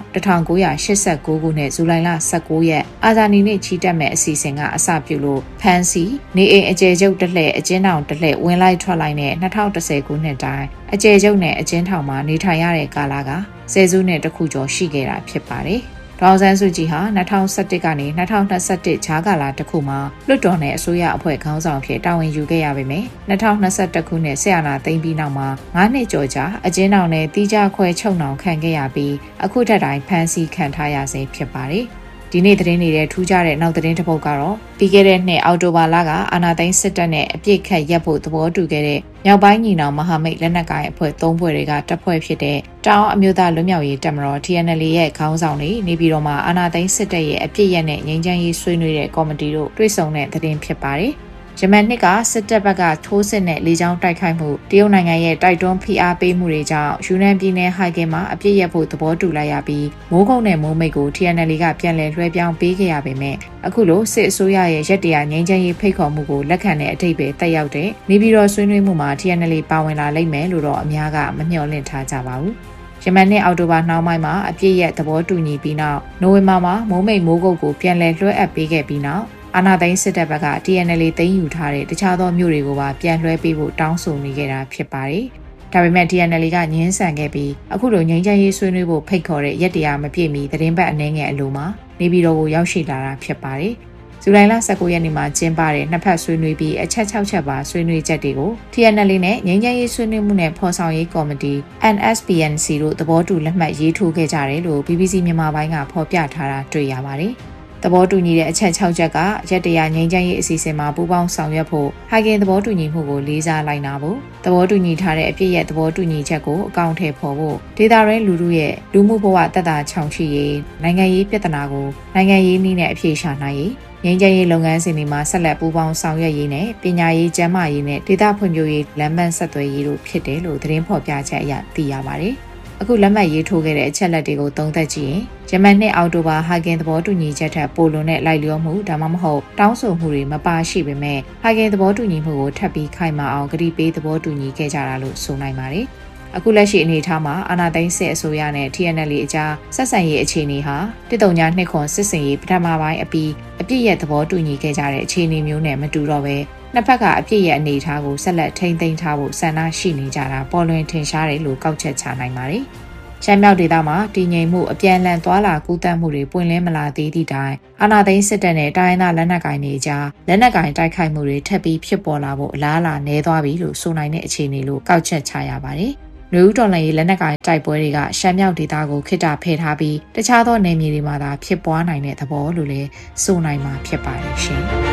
1989ခုနှစ်ဇူလိုင်လ19ရက်အာဇာနည်နေ့ချီတက်မဲ့အစီအစဉ်ကအစပြုလို့ဖန်စီနေအိမ်အကျယ်ချုပ်တစ်လှည့်အကျဉ်းထောင်တစ်လှည့်ဝင်လိုက်ထွက်လိုက်နဲ့2010ခုနှစ်တိုင်းအကျယ်ချုပ်နဲ့အကျဉ်းထောင်မှာနေထိုင်ရတဲ့ကာလကဆယ်စုနှစ်တစ်ခုကျော်ရှိခဲ့တာဖြစ်ပါတယ်ဒေါအောင်ဆန်းစုကြည်ဟာ2011ကနေ2021ခြားကာလတစ်ခုမှာလွှတ်တော်နဲ့အစိုးရအဖွဲ့ခေါင်းဆောင်ဖြစ်တာဝန်ယူခဲ့ရပေမယ့်2021ခုနှစ်ဆက်အာဏာသိမ်းပြီးနောက်မှာ9နှစ်ကျော်ကြာအကျဉ်းထောင်နဲ့တီးခြားခွဲချုပ်နှောင်ခံခဲ့ရပြီးအခုထက်တိုင်းဖမ်းဆီးခံထားရဆဲဖြစ်ပါတယ်ဒီနေ့သတင်းနေတဲ့ထူးခြားတဲ့နောက်သတင်းတစ်ပုဒ်ကတော့ပြီးခဲ့တဲ့နှစ်အောက်တိုဘာလကအာဏာသိမ်းစစ်တပ်နဲ့အပြစ်ခတ်ရပ်ဖို့သဘောတူခဲ့တဲ့မြောက်ပိုင်းညီနောင်မဟာမိတ်လက်နက်ကိုင်အဖွဲ့3ဖွဲ့တွေကတပ်ဖွဲ့ဖြစ်တဲ့တောင်အမျိုးသားလွတ်မြောက်ရေးတပ်မတော် TNL ရဲ့ခေါင်းဆောင်တွေနေပြည်တော်မှာအာဏာသိမ်းစစ်တပ်ရဲ့အပြစ်ရက်နဲ့ငြိမ်းချမ်းရေးဆွေးနွေးတဲ့ကော်မတီတို့တွေ့ဆုံတဲ့သတင်းဖြစ်ပါတယ်ယမန်နှစ်ကစစ်တပ်ဘက်ကထိုးစစ်နဲ့လေကြောင်းတိုက်ခိုက်မှုတရုတ်နိုင်ငံရဲ့တိုက်တွန်းဖိအားပေးမှုတွေကြောင့်ယူနန်ပြည်နယ်ဟိုက်ကင်မှာအပြစ်ရဖို့သဘောတူလိုက်ရပြီးမိုးကုတ်နဲ့မိုးမိတ်ကို TNL ကပြန်လည်လွှဲပြောင်းပေးခဲ့ရပေမဲ့အခုလိုစစ်အစိုးရရဲ့ရက်တရားငြိမ်းချမ်းရေးဖိတ်ခေါ်မှုကိုလက်ခံတဲ့အထိပ္ပယ်တက်ရောက်တဲ့နေပြည်တော်ဆွေးနွေးမှုမှာ TNL ပါဝင်လာလိမ့်မယ်လို့တော့အများကမမျှော်လင့်ထားကြပါဘူးယမန်နှစ်အောက်တိုဘာနှောင်းပိုင်းမှာအပြစ်ရသဘောတူညီပြီးနောက်နိုဝင်ဘာမှာမိုးမိတ်မိုးကုတ်ကိုပြန်လည်လွှဲအပ်ပေးခဲ့ပြီးနောက်အာဏာသိမ်းစစ်တပ်ဘက်က TNL သိမ်းယူထားတဲ့တခြားသောမြို့တွေကိုပါပြန်လွှဲပေးဖို့တောင်းဆိုနေခဲ့တာဖြစ်ပါတယ်။ဒါပေမဲ့ TNL ကငြင်းဆန်ခဲ့ပြီးအခုလိုငြိမ်းချမ်းရေးဆွေးနွေးဖို့ဖိတ်ခေါ်တဲ့ရက်တရားမပြည့်မီသတင်းပတ်အနည်းငယ်အလိုမှာနေပြည်တော်ကိုရောက်ရှိလာတာဖြစ်ပါတယ်။ဇူလိုင်လ19ရက်နေ့မှာကျင်းပတဲ့နှစ်ဖက်ဆွေးနွေးပြီးအချက်6ချက်ပါဆွေးနွေးချက်တွေကို TNL နဲ့ငြိမ်းချမ်းရေးဆွေးနွေးမှုနဲ့ဖော်ဆောင်ရေးကော်မတီ NSPNC တို့သဘောတူလက်မှတ်ရေးထိုးခဲ့ကြတယ်လို့ BBC မြန်မာပိုင်းကဖော်ပြထားတာတွေ့ရပါတယ်။သဘောတူညီတဲ့အချက်6ချက်ကရက်တရားငြိမ်းချမ်းရေးအစီအစဉ်မှာပူးပေါင်းဆောင်ရွက်ဖို့ဟိုက်ကင်သဘောတူညီမှုကိုလေးစားလိုက်နာဖို့သဘောတူညီထားတဲ့အပြည့်ရဲ့သဘောတူညီချက်ကိုအကောင့်ထဲပေါ်ဖို့ဒေတာရဲလူထုရဲ့လူမှုဘဝတက်တာချောင်ရှိရေးနိုင်ငံရေးပြဿနာကိုနိုင်ငံရေးနည်းနဲ့အဖြေရှာနိုင်ရေးငြိမ်းချမ်းရေးလုပ်ငန်းစဉ်တွေမှာဆက်လက်ပူးပေါင်းဆောင်ရွက်ရေးနဲ့ပညာရေးကျန်းမာရေးနဲ့ဒေသဖွံ့ဖြိုးရေးလမ်းပန်းဆက်သွယ်ရေးတို့ဖြစ်တယ်လို့သတင်းဖော်ပြချက်အရသိရပါတယ်အခုလက်မှတ်ရေးထိုးခဲ့တဲ့အချက်လက်တွေကိုသုံးသပ်ကြည့်ရင်ယမန်နှစ်အောက်တိုဘာဟိုက်ကင်သဘောတူညီချက်ထက်ပိုလွန်တဲ့လိုက်လျောမှုဒါမှမဟုတ်တောင်းဆိုမှုတွေမပါရှိပေမဲ့ဟိုက်ကင်သဘောတူညီမှုကိုထပ်ပြီးခိုင်မာအောင်ကတိပေးသဘောတူညီခဲ့ကြတာလို့ဆိုနိုင်ပါတယ်အခုလက်ရှိအနေအထားမှာအာဏာသိမ်းစစ်အစိုးရနဲ့ TNL အကြားဆက်ဆံရေးအခြေအနေဟာ139ခွန်စစ်စင်ရေးပထမပိုင်းအပြီးအပြည့်ရဲ့သဘောတူညီခဲ့ကြတဲ့အခြေအနေမျိုးနဲ့မတူတော့ပဲနှစ်ဖက်ကအပြည့်ရဲ့အနေအထားကိုဆက်လက်ထိန်းသိမ်းထားဖို့ဆန္ဒရှိနေကြတာပေါ်လွင်ထင်ရှားတယ်လို့ကောက်ချက်ချနိုင်ပါတယ်။ရှမ်းမြောက်ဒေသမှာတည်ငြိမ်မှုအပြန်အလှန်သွာလာကူးသန်းမှုတွေပွင့်လင်းမလာသေးသည့်တိုင်အာဏာသိမ်းစစ်တပ်နဲ့တိုင်းဒေသလက်နက်ကိုင်တွေကြားလက်နက်ကိုင်တိုက်ခိုက်မှုတွေထပ်ပြီးဖြစ်ပေါ်လာဖို့အလားအလာနည်းသွားပြီလို့ဆိုနိုင်တဲ့အခြေအနေလို့ကောက်ချက်ချရပါတယ်။လူဦးတော်လှန်ရေးလက်နက်ကိုင်တိုက်ပွဲတွေကရှမ်းမြောက်ဒေသကိုခိတ္တဖယ်ထားပြီးတခြားသောနယ်မြေတွေမှာသာဖြစ်ပွားနိုင်တဲ့သဘောလို့လည်းဆိုနိုင်မှာဖြစ်ပါတယ်ရှင်။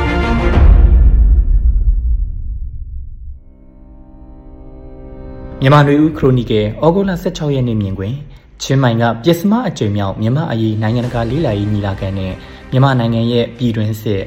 မြန်မာနွေဦးခရိုနီကယ်ဩဂုတ်လ16ရက်နေ့မြင်ကွင်းချင်းမိုင်ကပစ္စမအကြိမ်မြောက်မြန်မာအရေးနိုင်ငံတကာလေးလာရေးညီလာခံနဲ့မြန်မာနိုင်ငံရဲ့ပြည်တွင်းစစ်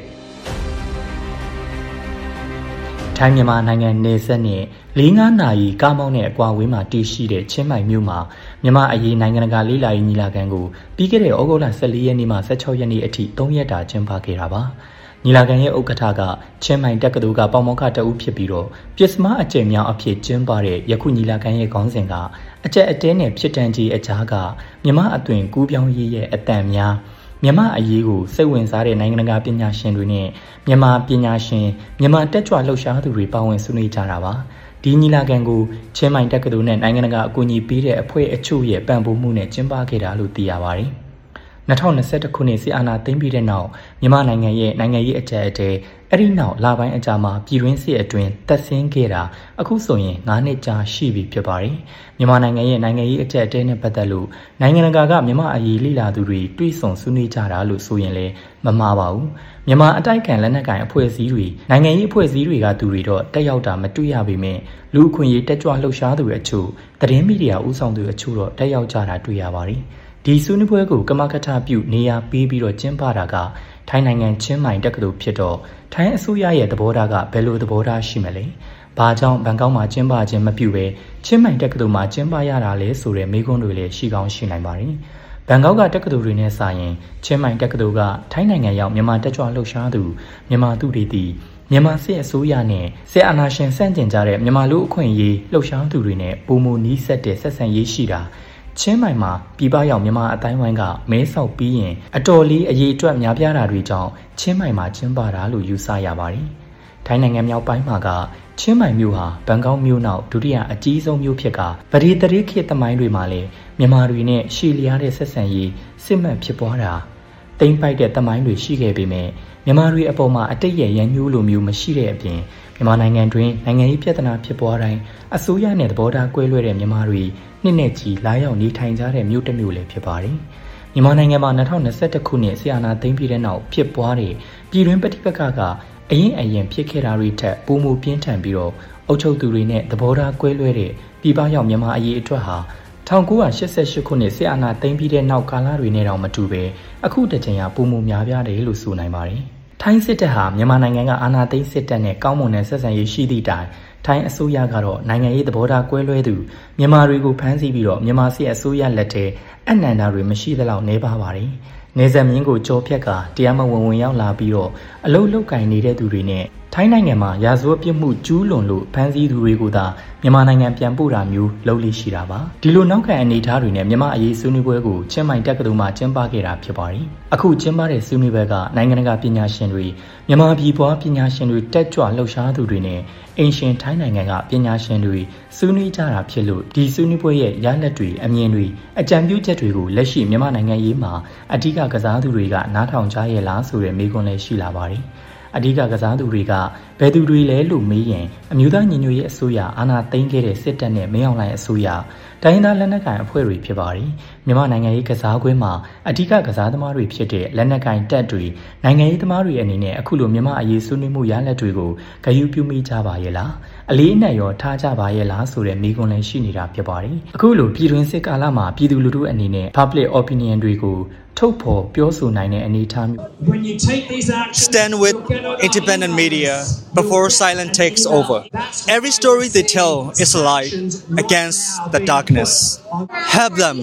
ထိုင်းမြန်မာနိုင်ငံနယ်စပ်နဲ့4-5 နာရီကားမောင်းတဲ့အကွာဝေးမှာတည်ရှိတဲ့ချင်းမိုင်မြို့မှာမြန်မာအရေးနိုင်ငံတကာလေးလာရေးညီလာခံကိုပြီးခဲ့တဲ့ဩဂုတ်လ14ရက်နေ့မှ16ရက်နေ့အထိ3ရက်တာကျင်းပခဲ့တာပါညီလာခံရဲ့ဥက္ကဋ္ဌကချင်းမိုင်တက္ကသိုလ်ကပေါမောက္ခတအုပ်ဖြစ်ပြီးတော့ပစ္စမအကြိမ်မြောက်အဖြစ်ကျင်းပတဲ့ယခုညီလာခံရဲ့ခေါင်းစဉ်ကအကျက်အတဲနဲ့ဖြစ်တန်ကြီးအကြားကမြမအသွင်ကူးပြောင်းရေးရဲ့အတန်များမြမအရေးကိုစိတ်ဝင်စားတဲ့နိုင်ငံတကာပညာရှင်တွေနဲ့မြန်မာပညာရှင်မြန်မာတက်ကြွလှုပ်ရှားသူတွေပါဝင်ဆွေးနွေးကြတာပါဒီညီလာခံကိုချင်းမိုင်တက္ကသိုလ်နဲ့နိုင်ငံတကာအကူအညီပေးတဲ့အဖွဲ့အချို့ရဲ့ပံ့ပိုးမှုနဲ့ကျင်းပခဲ့တာလို့သိရပါတယ်2021ခုနှစ်စစ်အာဏာသိမ်းပြီးတဲ့နောက်မြန်မာနိုင်ငံရဲ့နိုင်ငံရေးအကြပ်အတည်းအဲ့ဒီနောက်လပိုင်းအကြာမှာပြည်တွင်းစစ်အတွင်းတက်ဆင်းခဲ့တာအခုဆိုရင်9နှစ်ကြာရှိပြီဖြစ်ပါတယ်မြန်မာနိုင်ငံရဲ့နိုင်ငံရေးအကြပ်အတည်းနဲ့ပတ်သက်လို့နိုင်ငံတကာကမြန်မာအရေးလေ့လာသူတွေတွေးဆုံဆွေးနွေးကြတာလို့ဆိုရင်လည်းမမှားပါဘူးမြန်မာအတိုက်ခံလက်နက်ကိုင်အဖွဲ့အစည်းတွေနိုင်ငံရေးအဖွဲ့အစည်းတွေကသူတွေတော့တက်ရောက်တာမတွေ့ရပေမဲ့လူအခွင့်အရေးတက်ကြွလှုပ်ရှားသူတွေအချို့သတင်းမီဒီယာဦးဆောင်သူအချို့တော့တက်ရောက်ကြတာတွေ့ရပါတယ်ဒီဆွေးနွေးပွဲကိုကမကထပြုနေရာပေးပြီးတော့ကျင်းပတာကထိုင်းနိုင်ငံချင်းမိုင်တက္ကသိုလ်ဖြစ်တော့ထိုင်းအစိုးရရဲ့သဘောထားကဘယ်လိုသဘောထားရှိမလဲ။ဘာကြောင့်ဘန်ကောက်မှာကျင်းပခြင်းမပြုဘဲချင်းမိုင်တက္ကသိုလ်မှာကျင်းပရတာလဲဆိုတဲ့မေးခွန်းတွေလည်းရှိကောင်းရှိနိုင်ပါတယ်။ဘန်ကောက်ကတက္ကသိုလ်တွေနဲ့စာရင်ချင်းမိုင်တက္ကသိုလ်ကထိုင်းနိုင်ငံရောက်မြန်မာတက်ကြွလှုပ်ရှားသူမြန်မာသူတွေတည်မြန်မာစစ်အစိုးရနဲ့စစ်အာဏာရှင်ဆန့်ကျင်ကြတဲ့မြန်မာလူအခွင့်အရေးလှုပ်ရှားသူတွေနဲ့ပုံမူနီးစက်တဲ့ဆက်ဆံရေးရှိတာချင်းမိုင်မှာပြည်ပရောက်မြန်မာအတိုင်းဝိုင်းကမဲဆောက်ပြီးရင်အတော်လေးအရေးအတွက်များပြားတာတွေကြောင့်ချင်းမိုင်မှာကျင်းပတာလို့ယူဆရပါတယ်။ထိုင်းနိုင်ငံမြောက်ပိုင်းမှာကချင်းမိုင်မြို့ဟာဘန်ကောက်မြို့နောက်ဒုတိယအကြီးဆုံးမြို့ဖြစ်ကဗဒေသရေခေတ်သမိုင်းတွေမှာလည်းမြန်မာတွေနဲ့ရှီလျားတဲ့ဆက်ဆံရေးစစ်မှန်ဖြစ်ပွားတာတိမ့်ပိုက်တဲ့သမိုင်းတွေရှိခဲ့ပေမဲ့မြန်မာတွေအပေါ်မှာအတိတ်ရဲ့ရန်ညှိုးလိုမျိုးမရှိတဲ့အပြင်မြန်မာနိုင်ငံတွင်နိုင်ငံရေးပြဿနာဖြစ်ပွားတိုင်းအစိုးရနဲ့သဘောထားကွဲလွဲတဲ့မြန်မာတွေနှစ်နဲ့ချီလာရောက်နေထိုင်ကြတဲ့မြို့တစ်မြို့လည်းဖြစ်ပါတယ်။မြန်မာနိုင်ငံမှာ2021ခုနှစ်ဆီယနာသိမ်းပြီးတဲ့နောက်ဖြစ်ပွားတဲ့ပြည်တွင်းပဋိပက္ခကအရင်ဖြစ်ခဲ့တာတွေထက်ပိုမိုပြင်းထန်ပြီးတော့အုပ်ချုပ်သူတွေနဲ့သဘောထားကွဲလွဲတဲ့ပြည်ပရောက်မြန်မာအရေးအတွက်ဟာ1988ခုနှစ်ဆီယနာသိမ်းပြီးတဲ့နောက်ကာလတွေနဲ့တောင်မတူပဲအခုတစ်ချိန်ဟာပိုမိုများပြားတယ်လို့ဆိုနိုင်ပါတယ်။ထိုင်းစစ်တပ်ဟာမြန်မာနိုင်ငံကအာဏာသိမ်းစစ်တပ်နဲ့ကောင်းမွန်တဲ့ဆက်ဆံရေးရှိသည့်တိုင်ထိုင်းအစိုးရကတော့နိုင်ငံရေးသဘောထားကွဲလွဲသူမြန်မာတွေကိုဖမ်းဆီးပြီးတော့မြန်မာစစ်အစိုးရလက်ထဲအနန္တတွေမရှိသလောက်နေပါပါတယ်။နေဆက်မြင်းကိုကြောဖြတ်ကတရားမဝင်ရောက်လာပြီးတော့အလုတ်လုတ်ကင်နေတဲ့သူတွေနဲ့ထိုင်းနိုင်ငံမှာရာဇဝတ်ပြစ်မှုကျူးလွန်လို့ဖမ်းဆီးသူတွေကိုသာမြန်မာနိုင်ငံပြန်ပို့တာမျိုးလုပ်လို့ရှိတာပါဒီလိုနောက်ခံအနေအထားတွေနဲ့မြန်မာအရေးဆွေးနွေးပွဲကိုချင်းမိုင်တက္ကသိုလ်မှာကျင်းပခဲ့တာဖြစ်ပါတယ်အခုကျင်းပတဲ့ဆွေးနွေးပွဲကနိုင်ငံတကာပညာရှင်တွေမြန်မာပြည်ပွားပညာရှင်တွေတက်ကြွလှုပ်ရှားသူတွေနဲ့အင်ရှင်ထိုင်းနိုင်ငံကပညာရှင်တွေဆွေးနွေးကြတာဖြစ်လို့ဒီဆွေးနွေးပွဲရဲ့ရလဒ်တွေအမြင်တွေအကြံပြုချက်တွေကိုလက်ရှိမြန်မာနိုင်ငံရေးမှာအဓိကကစားသူတွေကနားထောင်ကြရဲ့လားဆိုတဲ့မေးခွန်းလည်းရှိလာပါတယ်အဓိကကစားသူတွေကဘယ်သူတွေလဲလို့မေးရင်အမျိုးသားညီညွတ်ရေးအစိုးရအာဏာသိမ်းခဲ့တဲ့စစ်တပ်နဲ့မင်းအောင်လှိုင်အစိုးရတိုင်းဒေသလက်နက်ကိုင်အဖွဲ့တွေဖြစ်ပါတယ်မြန်မာနိုင်ငံရေးကစားကွင်းမှာအဓိကကစားသမားတွေဖြစ်တဲ့လက်နက်ကိုင်တပ်တွေနိုင်ငံရေးသမားတွေအနေနဲ့အခုလိုမြန်မာအရေးဆွေးနွေးမှုရလဒ်တွေကိုဂရုပြုမိကြပါရဲ့လားအလေးအနက်ရောထားကြပါရဲ့လားဆိုတဲ့မေးခွန်းလည်းရှိနေတာဖြစ်ပါတယ်အခုလိုပြည်တွင်းစစ်ကာလမှာပြည်သူလူထုအနေနဲ့ public opinion တွေကိုထုတ်ဖော်ပြောဆိုနိုင်တဲ့အနေအထားမျိုး Stand with independent media before silence takes over. Every story they tell is a light against the darkness. Help them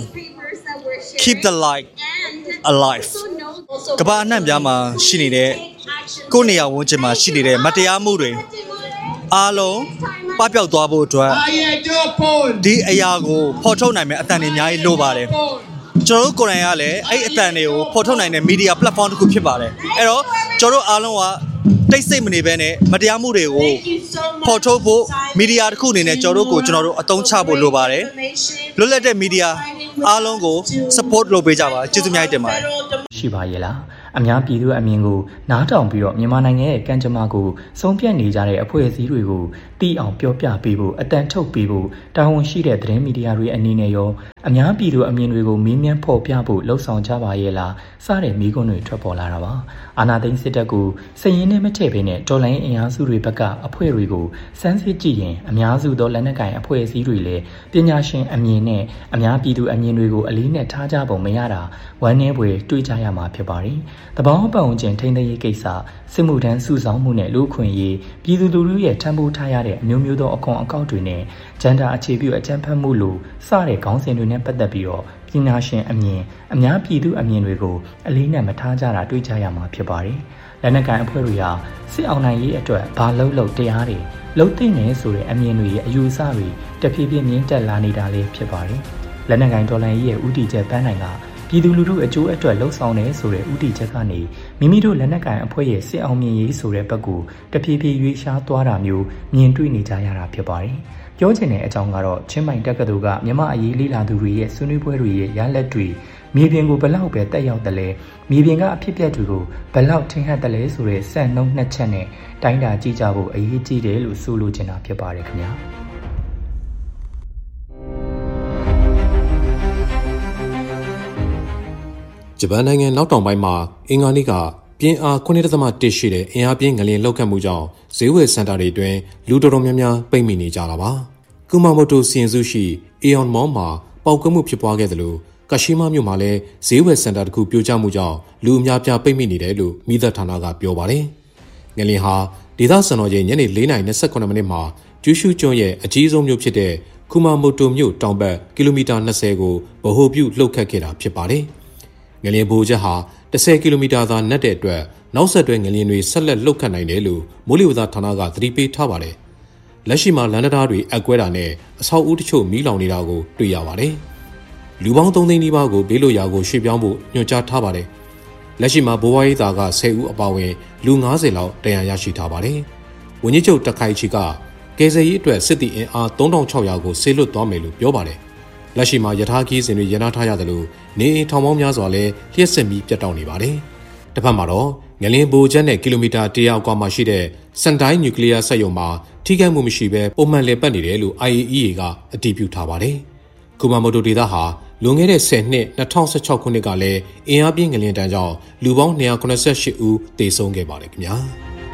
keep the light alive. ကမ္ဘာအနှံ့ပြားမှာရှိနေတဲ့ကိုယ်နေရာဝန်းကျင်မှာရှိနေတဲ့မတရားမှုတွေအားလုံးပပျောက်သွားဖို့အတွက်ဒီအရာကိုဖော်ထုတ်နိုင်မယ့်အသံတွေအများကြီးလိုပါတယ်ကျွန်တော်တို့ကိုယ်တိုင်ကလည်းအဲ့အသံတွေကိုဖော်ထုတ်နိုင်တဲ့ media platform တစ်ခုဖြစ်ပါတယ်အဲ့တော့ကျွန်တော်တို့အားလုံးကတိတ်ဆိတ်မနေဘဲနဲ့မတရားမှုတွေကိုဖော်ထုတ်ဖို့ media တစ်ခုအနေနဲ့ကျွန်တော်တို့အသုံးချဖို့လိုပါတယ်လွတ်လပ်တဲ့ media အားလုံးကို support လုပ်ပေးကြပါကျေးဇူးများတင်ပါတယ်ရှိပါရဲ့လားအများပြည်သူအမြင်ကိုနားထောင်ပြီးတော့မြန်မာနိုင်ငံရဲ့ကံကြမ္မာကိုဆုံးဖြတ်နေကြတဲ့အဖွဲ့အစည်းတွေကိုတီးအောင်ပြောပြပေးဖို့အတန်ထုတ်ပေးဖို့တာဝန်ရှိတဲ့သတင်းမီဒီယာတွေအနေနဲ့ရောအများပြည်သူအမြင်တွေကိုမေးမြန်းဖော်ပြဖို့လှုံ့ဆော်ကြပါရဲ့လားစတဲ့မိကွန်းတွေထွက်ပေါ်လာတာပါအာဏာသိမ်းစစ်တပ်ကိုစည်ရင်းနဲ့မထည့်ဘဲနဲ့တော်လိုင်းအင်အားစုတွေဘက်ကအဖွဲ့တွေကိုစမ်းစစ်ကြည့်ရင်အများစုသောလက်နက်ကိုင်အဖွဲ့အစည်းတွေလည်းပညာရှင်အမြင်နဲ့အများပြည်သူအမြင်တွေကိုအလေးနဲ့ထားကြပုံမရတာဝမ်းနည်းဖွယ်တွေးကြရမှာဖြစ်ပါတယ်တဘောပတ်ဝန်းကျင်ထိန်းသိမ်းရေးကိစ္စစစ်မှုထမ်းစုဆောင်မှုနဲ့လူ့အခွင့်အရေးပြည်သူလူထုရဲ့ထံပိုးထားရတဲ့အမျိုးမျိုးသောအခွန်အကောက်တွေနဲ့ဂျန်ဒါအခြေပြုအကြမ်းဖက်မှုလိုစတဲ့ခေါင်းစဉ်တွေနဲ့ပတ်သက်ပြီးတော့ပညာရှင်အမြင်အများပြည်သူအမြင်တွေကိုအလေးနဲ့မထားကြတာတွေးကြရမှာဖြစ်ပါတယ်လက်နက်ကိုင်အဖွဲ့တွေဟာစစ်အောင်နိုင်ရေးအတွက်ဘာလို့တရားတွေလှုပ်သိနေဆိုတဲ့အမြင်တွေရဲ့အယူအဆတွေတဖြည်းဖြည်းမြင့်တက်လာနေတာလေးဖြစ်ပါတယ်လက်နက်ကိုင်ဒေါ်လာကြီးရဲ့ဥတီချက်ပန်းနိုင်ကပြည်သူလူထုအကျိုးအတွက်လှုံ့ဆော်နေဆိုတဲ့ဥတီချက်ကနေမိမိတို့လက်နက်ကိုင်အဖွဲ့ရဲ့စစ်အောင်မြင်ရေးဆိုတဲ့ဘက်ကိုတဖြည်းဖြည်းရွေးရှားသွားတာမျိုးမြင်တွေ့နေကြရတာဖြစ်ပါတယ်။ပြောချင်တဲ့အကြောင်းကတော့ချင်းမိုင်တက္ကသိုလ်ကမြန်မာအရေးလေးလာသူတွေရဲ့ဆွေးနွေးပွဲတွေရဲ့ရလဒ်တွေမြေပြင်ကိုဘလောက်ပဲတက်ရောက်တယ်လဲမြေပြင်ကအဖြစ်အပျက်တွေကိုဘလောက်ထင်ဟပ်တယ်လဲဆိုတဲ့စံနှုန်းနှစ်ချက်နဲ့တိုင်းတာကြည့်ကြဖို့အရေးကြီးတယ်လို့ဆိုလိုချင်တာဖြစ်ပါတယ်ခင်ဗျာ။ဂျပန်နိုင်ငံနောက်တောင်ပိုင်းမှာအင်္ဂါနေ့ကပြင်းအား 9.1 ရှိတဲ့အင်အားပြင်းငလျင်လှုပ်ခတ်မှုကြောင့်ဈေးဝယ်စင်တာတွေအတွင်းလူတော်တော်များများပိတ်မိနေကြတာပါ။ကူမာမိုတိုစီရင်စုရှိအေယွန်မော်မှာပေါက်ကွဲမှုဖြစ်ပွားခဲ့သလိုကရှိမမြို့မှာလည်းဈေးဝယ်စင်တာတစ်ခုပြိုကျမှုကြောင့်လူအများပြားပိတ်မိနေတယ်လို့မိသက်ဌာနကပြောပါတယ်။ငလင်ဟာဒေသစံတော်ချိန်ညနေ4:28မိနစ်မှာကျူးရှုကျွန်းရဲ့အကြီးဆုံးမြို့ဖြစ်တဲ့ကူမာမိုတိုမြို့တောင်ဘက်ကီလိုမီတာ20ကိုဗဟိုပြုလှုပ်ခတ်ခဲ့တာဖြစ်ပါတယ်။ငလင်ဘိုချက်ဟာ10ကီလိုမီတာသာနက်တဲ့အတွက်နောက်ဆက်တွဲငလင်တွေဆက်လက်လှုပ်ခတ်နိုင်တယ်လို့မိုးလေဝသဌာနကသတိပေးထားပါတယ်။လက်ရှိမှာလန်ဒတာတွေအကွဲတာနဲ့အဆောက်အဦတချို့မီးလောင်နေတာကိုတွေ့ရပါတယ်။လူပေါင်း3သိန်းနီးပါးကိုဘေးလွတ်ရာကိုရွှေ့ပြောင်းဖို့ညွှန်ကြားထားပါတယ်။လက်ရှိမှာဘိုးဘွားရေးသားက10ဦးအပါအဝင်လူ90လောက်တရားရရှိထားပါတယ်။ဝန်ကြီးချုပ်တခိုင်ချီကကယ်ဆယ်ရေးအတွက်စစ်သည်အင်အား3600ကိုဆေးလွတ်သွားမယ်လို့ပြောပါတယ်။လက်ရှိမှာယထာခီးစဉ်တွေရန်နာထားရတယ်လို့နေအိမ်ထောင်ပေါင်းများစွာလည်းလျှက်စစ်မီးပြတ်တောက်နေပါတယ်။တစ်ဖက်မှာတော့ငလင်ဘိုချက်နဲ့ကီလိုမီတာ100အကွာမှာရှိတဲ့စန်တိုင်းနျူကလ িয়ার စက်ရုံမှာထိခိုက်မှုမရှိဘဲပုံမှန်လည်ပတ်နေတယ်လို့ IAEA ကအတည်ပြုထားပါတယ်။ကူမာမိုတိုဒေသဟာလွန်ခဲ့တဲ့10နှစ်2016ခုနှစ်ကလည်းအင်အားပြင်းငလင်တန်းကြောင့်လူပေါင်း298ဦးသေဆုံးခဲ့ပါတယ်ခင်ဗျာ။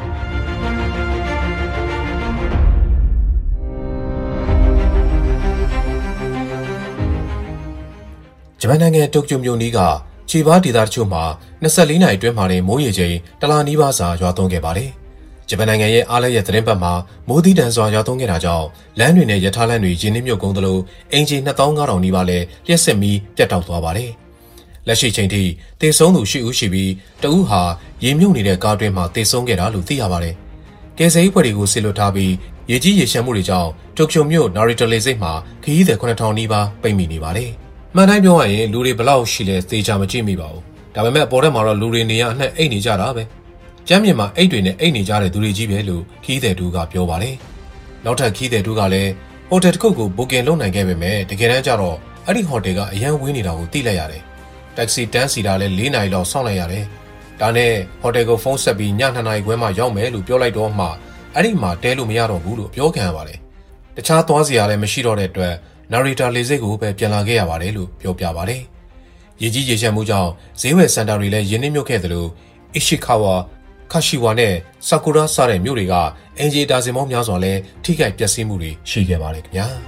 ဂျပန်နိုင်ငံတိုကျိုမြို့နီးကခြေပါဒေသတချို့မှာ24နာရီအတွင်းမှာတင်မိုးရေချိန်တလနီးပါးစာရွာသွန်းခဲ့ပါတယ်။ဂျပန်နိုင်ငံရဲ့အားလျက်သတင်းပတ်မှာမိုးသီးတန်စွာရွာသွန်းခဲ့တာကြောင့်လမ်းတွေနဲ့ရထားလမ်းတွေရင်းနှီးမြုပ်ကုန်သလိုအင်ဂျီ2500နီးပါးလည်းလျှက်စစ်မီးပြတ်တောက်သွားပါတယ်။လက်ရှိချိန်ထိသေဆုံးသူ10ဦးရှိပြီးတဦးဟာရေမြုပ်နေတဲ့ကားတွင်းမှာသေဆုံးခဲ့တာလို့သိရပါတယ်။ကယ်ဆယ်ရေးဖွဲ့တွေကိုဆေးလွတ်ထားပြီးရေကြီးရေရှမ်းမှုတွေကြောင့်တိုကျိုမြို့နာရီတိုလေစိတ်မှာခရီးသည်9000နီးပါးပိတ်မိနေပါတယ်။မှန်တိုင်းပြောရရင်လူတွေဘလောက်ရှိလဲသေချာမကြည့်မိပါဘူး။ဒါပေမဲ့အပေါ်ထက်မှာတော့လူတွေနေရအနှက်အိတ်နေကြတာပဲ။ကျမ်းမြင်မှာအိတ်တွေနဲ့အိတ်နေကြတဲ့သူတွေကြီးပဲလို့ခီးသည်တူကပြောပါတယ်။နောက်ထပ်ခီးသည်တူကလည်းဟိုတယ်တစ်ခုကိုဘွတ်ကင်လုပ်နိုင်ခဲ့ပေမဲ့တကယ်တမ်းကျတော့အဲ့ဒီဟိုတယ်ကအရန်ဝင်းနေတာကိုသိလိုက်ရတယ်။တက္ကစီတန်းစီတာလည်း4နာရီလောက်စောင့်လိုက်ရတယ်။ဒါနဲ့ဟိုတယ်ကိုဖုန်းဆက်ပြီးည2နာရီခွဲမှရောက်မယ်လို့ပြောလိုက်တော့မှအဲ့ဒီမှာတဲလို့မရတော့ဘူးလို့ပြောခံရပါတယ်။တခြားသွားစရာလည်းမရှိတော့တဲ့အတွက်နာရီတာလေစိတ်ကိုပဲပြန်လာခဲ့ရပါတယ်လို့ပြောပြပါတယ်။ရေကြီးရေရှမ်းမှုကြောင့်ဈေးဝယ်စင်တာတွေလည်းရင်းနှီးမြုပ်ခဲ့သလိုအီရှိကာဝါခါရှိဝါနဲ့ဆာကူရာစတဲ့မြို့တွေကအင်ဂျီတာစင်မောင်းများစွာလည်းထိခိုက်ပျက်စီးမှုတွေရှိခဲ့ပါတယ်ခင်ဗျာ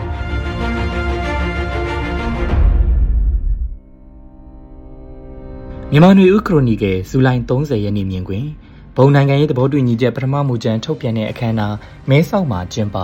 ။မြန်မာနွေဦးခရိုနီကယ်ဇူလိုင်30ရက်နေ့မြင်ကွင်းဘုံနိုင်ငံရေးသဘောတူညီချက်ပထမမူကြမ်းထုတ်ပြန်တဲ့အခမ်းအနားမဲဆောက်မှာကျင်းပ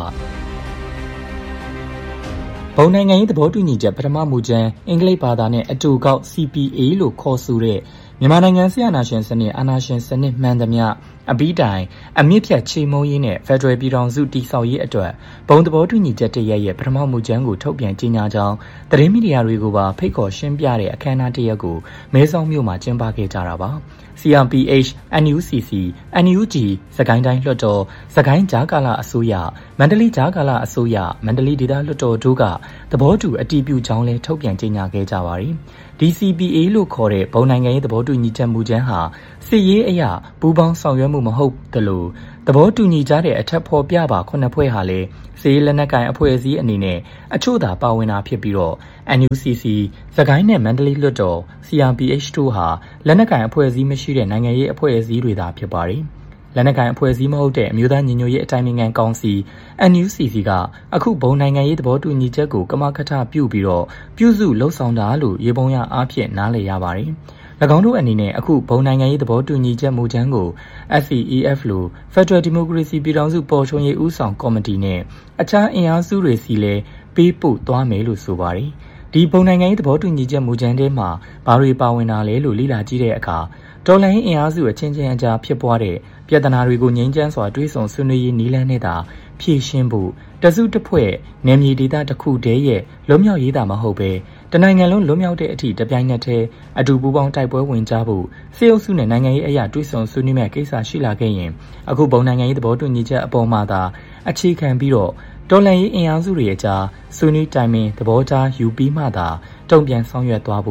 ဘုံနိုင်ငံရေးသဘောတူညီချက်ပထမမူကြမ်းအင်္ဂလိပ်ဘာသာနဲ့အတူကောက် CPA လို့ခေါ်ဆိုတဲ့မြန်မာနိုင်ငံဆရာနာရှင်စနစ်အာဏာရှင်စနစ်မှန်သမျှအပြီးတိုင်အမြင့်ဖြတ်ချေမှုန်းရေးနဲ့ဖက်ဒရယ်ပြည်ထောင်စုတည်ဆောက်ရေးအတွက်ဘုံသဘောတူညီချက်တရက်ရဲ့ပထမမူကြမ်းကိုထုတ်ပြန်ကြေညာကြောင်းသတင်းမီဒီယာတွေကိုပါဖိတ်ခေါ်ရှင်းပြတဲ့အခမ်းအနားတရက်ကိုမဲဆောက်မြို့မှာကျင်းပခဲ့ကြတာပါCRPH, NUCC, NUG, စကိုင်းတိုင်းလွှတ်တော်စကိုင်းကြားကာလအစိုးရမန္တလေးကြားကာလအစိုးရမန္တလေးဒေသလွှတ်တော်တို့ကသဘောတူအတည်ပြုကြောင်းလဲထုတ်ပြန်ကြေညာခဲ့ကြပါတယ်။ DCPA လို့ခေါ်တဲ့ဘုံနိုင်ငံရေးသဘောတူညီချက်မူကြမ်းဟာစစ်ရေးအရာပူးပေါင်းဆောင်ရွက်မှုမဟုတ်သလိုသဘောတူညီကြတဲ့အထက်ဖော်ပြပါ9ဖွဲ့ဟာလည်းစစ်ရေးလက်နက်ကိုင်အဖွဲ့အစည်းအနေနဲ့အချို့သာပါဝင်တာဖြစ်ပြီးတော့ NUCC စကိုင်းနဲ့မန္တလေးလွှတ်တော် CRPH တို့ဟာလက်နက်ကိုင်အဖွဲ့အစည်းမရှိတဲ့နိုင်ငံရေးအဖွဲ့အစည်းတွေသာဖြစ်ပါတယ်။လက်နက်ကိုင်အဖွဲ့အစည်းမဟုတ်တဲ့အမျိုးသားညီညွတ်ရေးအတိုင်းအမြံကောင်စီ NUCC ကအခုဘုံနိုင်ငံရေးသဘောတူညီချက်ကိုကမကထပြုပြီးတော့ပြုစုလှုပ်ဆောင်တာလို့ရေပုံရအားဖြင့်နားလည်ရပါတယ်။၎င်းတို့အနေနဲ့အခုဘုံနိုင်ငံရေးသဘောတူညီချက်မူကြမ်းကို FEF လို့ Federal Democracy ပြည်ထောင်စုပေါ်ထွန်းရေးဦးဆောင်ကော်မတီနဲ့အခြားအင်အားစုတွေစီလည်းပေးပို့သွားမယ်လို့ဆိုပါတယ်။ဒီဘုံနိုင်ငံရေးသဘောတူညီချက်မူကြမ်းထဲမှာဘာတွေပါဝင်တာလဲလို့လေ့လာကြည့်တဲ့အခါတော်လှန်ရေးအင်အားစုအချင်းချင်းအကြားဖြစ်ပွားတဲ့ပြဿနာတွေကိုငြိမ်းချမ်းစွာတွေးဆဆွေးနွေးရေးနည်းလမ်းနဲ့သာဖြေရှင်းဖို့တစုတစ်ဖွဲ့နယ်မြေဒေသတစ်ခုတည်းရဲ့လွတ်မြောက်ရေးသာမဟုတ်ပဲတနိုင်ငံလုံးလွတ်မြောက်တဲ့အထိတပြိုင်နက်တည်းအတူပူးပေါင်းတိုက်ပွဲဝင်ကြဖို့စစ်အုပ်စုနဲ့နိုင်ငံရေးအရာတွေးဆဆွေးနွေးမဲ့ကိစ္စရှိလာခဲ့ရင်အခုဘုံနိုင်ငံရေးသဘောတူညီချက်အပေါ်မှာသာအခြေခံပြီးတော့တော်လှန်ရေးအင်အားစုတွေအကြားဆွေးနွေးတိုင်ပင်သဘောထားယူပြီးမှသာတုံ့ပြန်ဆောင်ရွက်သွားဖို့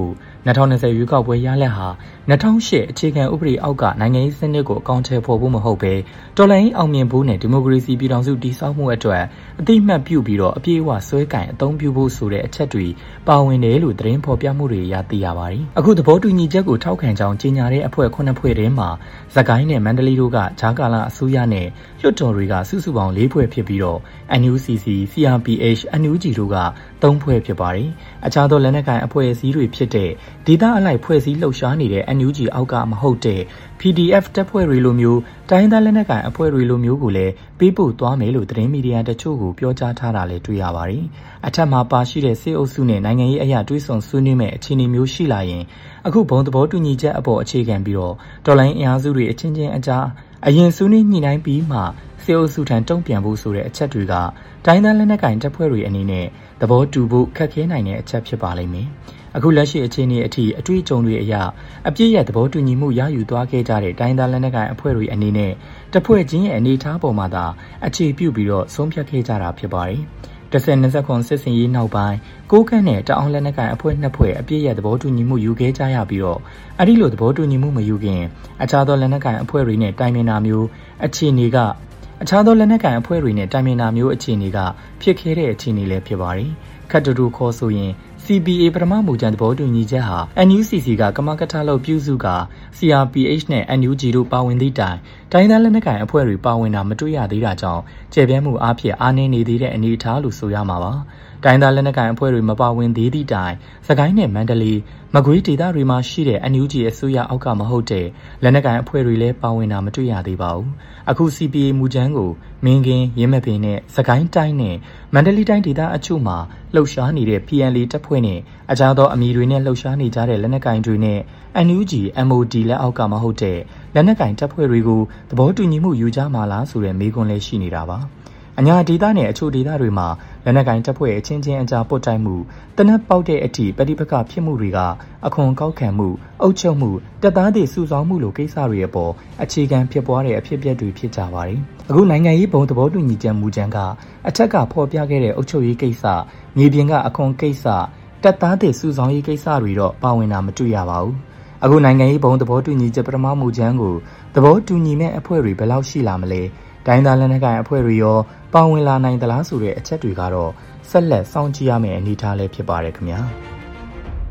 2020ရွေးကောက်ပွဲရလဒ်ဟာ2008အခြေခံဥပဒေအောက်ကနိုင်ငံရေးစနစ်ကိုအကောင့်ထဲပေါ်ဖို့မဟုတ်ပဲတော်လှန်ရေးအောင်မြင်ဖို့နဲ့ဒီမိုကရေစီပြည်ထောင်စုတည်ဆောက်မှုအတွက်အသိမှတ်ပြုပြီးတော့အပြည့်အဝဆွဲကင်အသုံးပြုဖို့ဆိုတဲ့အချက်တွေပါဝင်တယ်လို့သတင်းဖော်ပြမှုတွေရသိရပါတယ်။အခုသဘောတူညီချက်ကိုထောက်ခံကြောင်းကြေညာတဲ့အဖွဲ့9ဖွဲ့ထဲမှာစကိုင်းနဲ့မန္တလေးတို့ကဂျာကာလာအစိုးရနဲ့လွှတ်တော်တွေကစုစုပေါင်း4ဖွဲ့ဖြစ်ပြီးတော့ NUCC, CRPH, NUG တို့က3ဖွဲ့ဖြစ်ပါတယ်။အခြားသောလက်နက်ကိုင်အဖွဲ့အစည်းတွေဖြစ်တဲ့ဒေသအလိုက်ဖွဲ့စည်းလှုပ်ရှားနေတဲ့ NUG အောက်ကမဟုတ်တဲ့ PDF တပ်ဖွဲ့တွေလိုမျိုးတိုင်းသားလက်နက်ကိုင်အဖွဲ့တွေလိုမျိုးကိုလည်းပေးပို့သွားမယ်လို့သတင်းမီဒီယာတချို့ကိုပြောကြားထားတာလည်းတွေ့ရပါတယ်။အထက်မှာပါရှိတဲ့စစ်အုပ်စုနဲ့နိုင်ငံရေးအရာတွေးဆောင်ဆွေးနွေးမဲ့အခြေအနေမျိုးရှိလာရင်အခုဘုံသဘောတူညီချက်အပေါ်အခြေခံပြီးတော့တော်လိုင်းအင်အားစုတွေအချင်းချင်းအကြားအရင်ဆွေးနွေးညှိနှိုင်းပြီးမှစစ်အုပ်စုထံတုံ့ပြန်ဖို့ဆိုတဲ့အချက်တွေကတိုင်းသားလက်နက်ကိုင်တပ်ဖွဲ့တွေအနေနဲ့သဘောတူဖို့ခက်ခဲနိုင်တဲ့အချက်ဖြစ်ပါလိမ့်မယ်။အခုလက်ရှိအခြေအနေအထိအတွေ့အကြုံတွေအရအပြည့်ရဲ့သဘောတူညီမှုရယူသွားခဲ့ကြတဲ့တိုင်းသားလက်နက်ကိုင်အဖွဲ့တွေအနေနဲ့တပ်ဖွဲ့ချင်းရဲ့အနေအထားပေါ်မှာသာအခြေပြုပြီးတော့ဆုံးဖြတ်ခဲ့ကြတာဖြစ်ပါတယ်။10-20စစ်စင်ရေးနောက်ပိုင်းကိုကန့်နဲ့တအောင်လက်နက်ကိုင်အဖွဲ့2ဖွဲ့အပြည့်ရဲ့သဘောတူညီမှုယူခဲ့ကြရပြီးတော့အဲ့ဒီလိုသဘောတူညီမှုမယူခင်အခြားသောလက်နက်ကိုင်အဖွဲ့တွေနဲ့တိုင်ပင်တာမျိုးအခြေအနေကအခြားသောလက်နက်ကိုင်အဖွဲ့တွေနဲ့တိုင်ပင်တာမျိုးအခြေအနေကဖြစ်ခဲ့တဲ့အခြေအနေလည်းဖြစ်ပါတယ်။ခတ်တူတူခေါ်ဆိုရင် CBA ပထမမူကြမ်းသဘောတူညီချက်ဟာ NUCC ကကမကထလုပ်ပြုစုက CRPH နဲ့ NUG တို့ပါဝင်သည့်တိုင်တိုင်းသားလက်နက်ကိုင်အဖွဲ့တွေပါဝင်တာမတွေ့ရသေးတာကြောင့်ကျေပြဲမှုအားဖြင့်အားနည်းနေသေးတဲ့အနေအထားလို့ဆိုရမှာပါ။တိုင်းသားလက်နက်ကိုင်အဖွဲ့တွေမပါဝင်သေးသည့်တိုင်စကိုင်းနဲ့မန္တလေးမကွေးဒေသတွေမှာရှိတဲ့ NUG အစိုးရအောက်ကမဟုတ်တဲ့လက်နက်ကိုင်အဖွဲ့တွေလည်းပါဝင်တာမတွေ့ရသေးပါဘူး။အခု CPA မူကြမ်းကိုမင်းကင်းရင်းမပင်နဲ့စကိုင်းတိုင်းနဲ့မန္တလေးတိုင်းဒေသအချို့မှာလှုပ်ရှားနေတဲ့ PNL တပ်ဖွဲ့နဲ့အခြားသောအမည်တွေနဲ့လှုပ်ရှားနေကြတဲ့လက်နက်ကိုင်တွေနဲ့ NUG, MOD လက်အောက်ကမဟုတ်တဲ့လက်နက်ကိုင်တပ်ဖွဲ့တွေကိုသဘောတူညီမှုယူကြမှာလားဆိုတဲ့မေးခွန်းလည်းရှိနေတာပါ။အညာဒေသနဲ့အချို့ဒေသတွေမှာလက်နက်ကိုင်တပ်ဖွဲ့အချင်းချင်းအကြားပုတ်တိုက်မှုတနက်ပေါက်တဲ့အထိပဋိပက္ခဖြစ်မှုတွေကအခွန်ကောက်ခံမှုအုပ်ချုပ်မှုတပ်သားတွေစုဆောင်းမှုလိုကိစ္စတွေအပေါ်အခြေခံဖြစ်ပွားတဲ့အဖြစ်အပျက်တွေဖြစ်ကြပါတယ်။အခုနိုင်ငံရေးဘုံသဘောတူညီချက်မူကြမ်းကအထက်ကဖော်ပြခဲ့တဲ့အုပ်ချုပ်ရေးကိစ္စမြေပြင်ကအခွန်ကိစ္စတပ်သားတွေစုဆောင်းရေးကိစ္စတွေတော့ပါဝင်တာမတွေ့ရပါဘူး။အခုနိုင်ငံရေးဘုံသဘောတူညီချက်ပထမမူကြမ်းကိုသဘောတူညီမဲ့အဖွဲ့တွေဘယ်လောက်ရှိလာမလဲတိုင်းသားလက်နက်ကိုင်အဖွဲ့တွေရောပါဝင်လာနိုင်သလားဆိုတဲ့အချက်တွေကတော့ဆက်လက်စောင့်ကြည့်ရမယ့်အနေအထားလည်းဖြစ်ပါတယ်ခင်ဗျာ။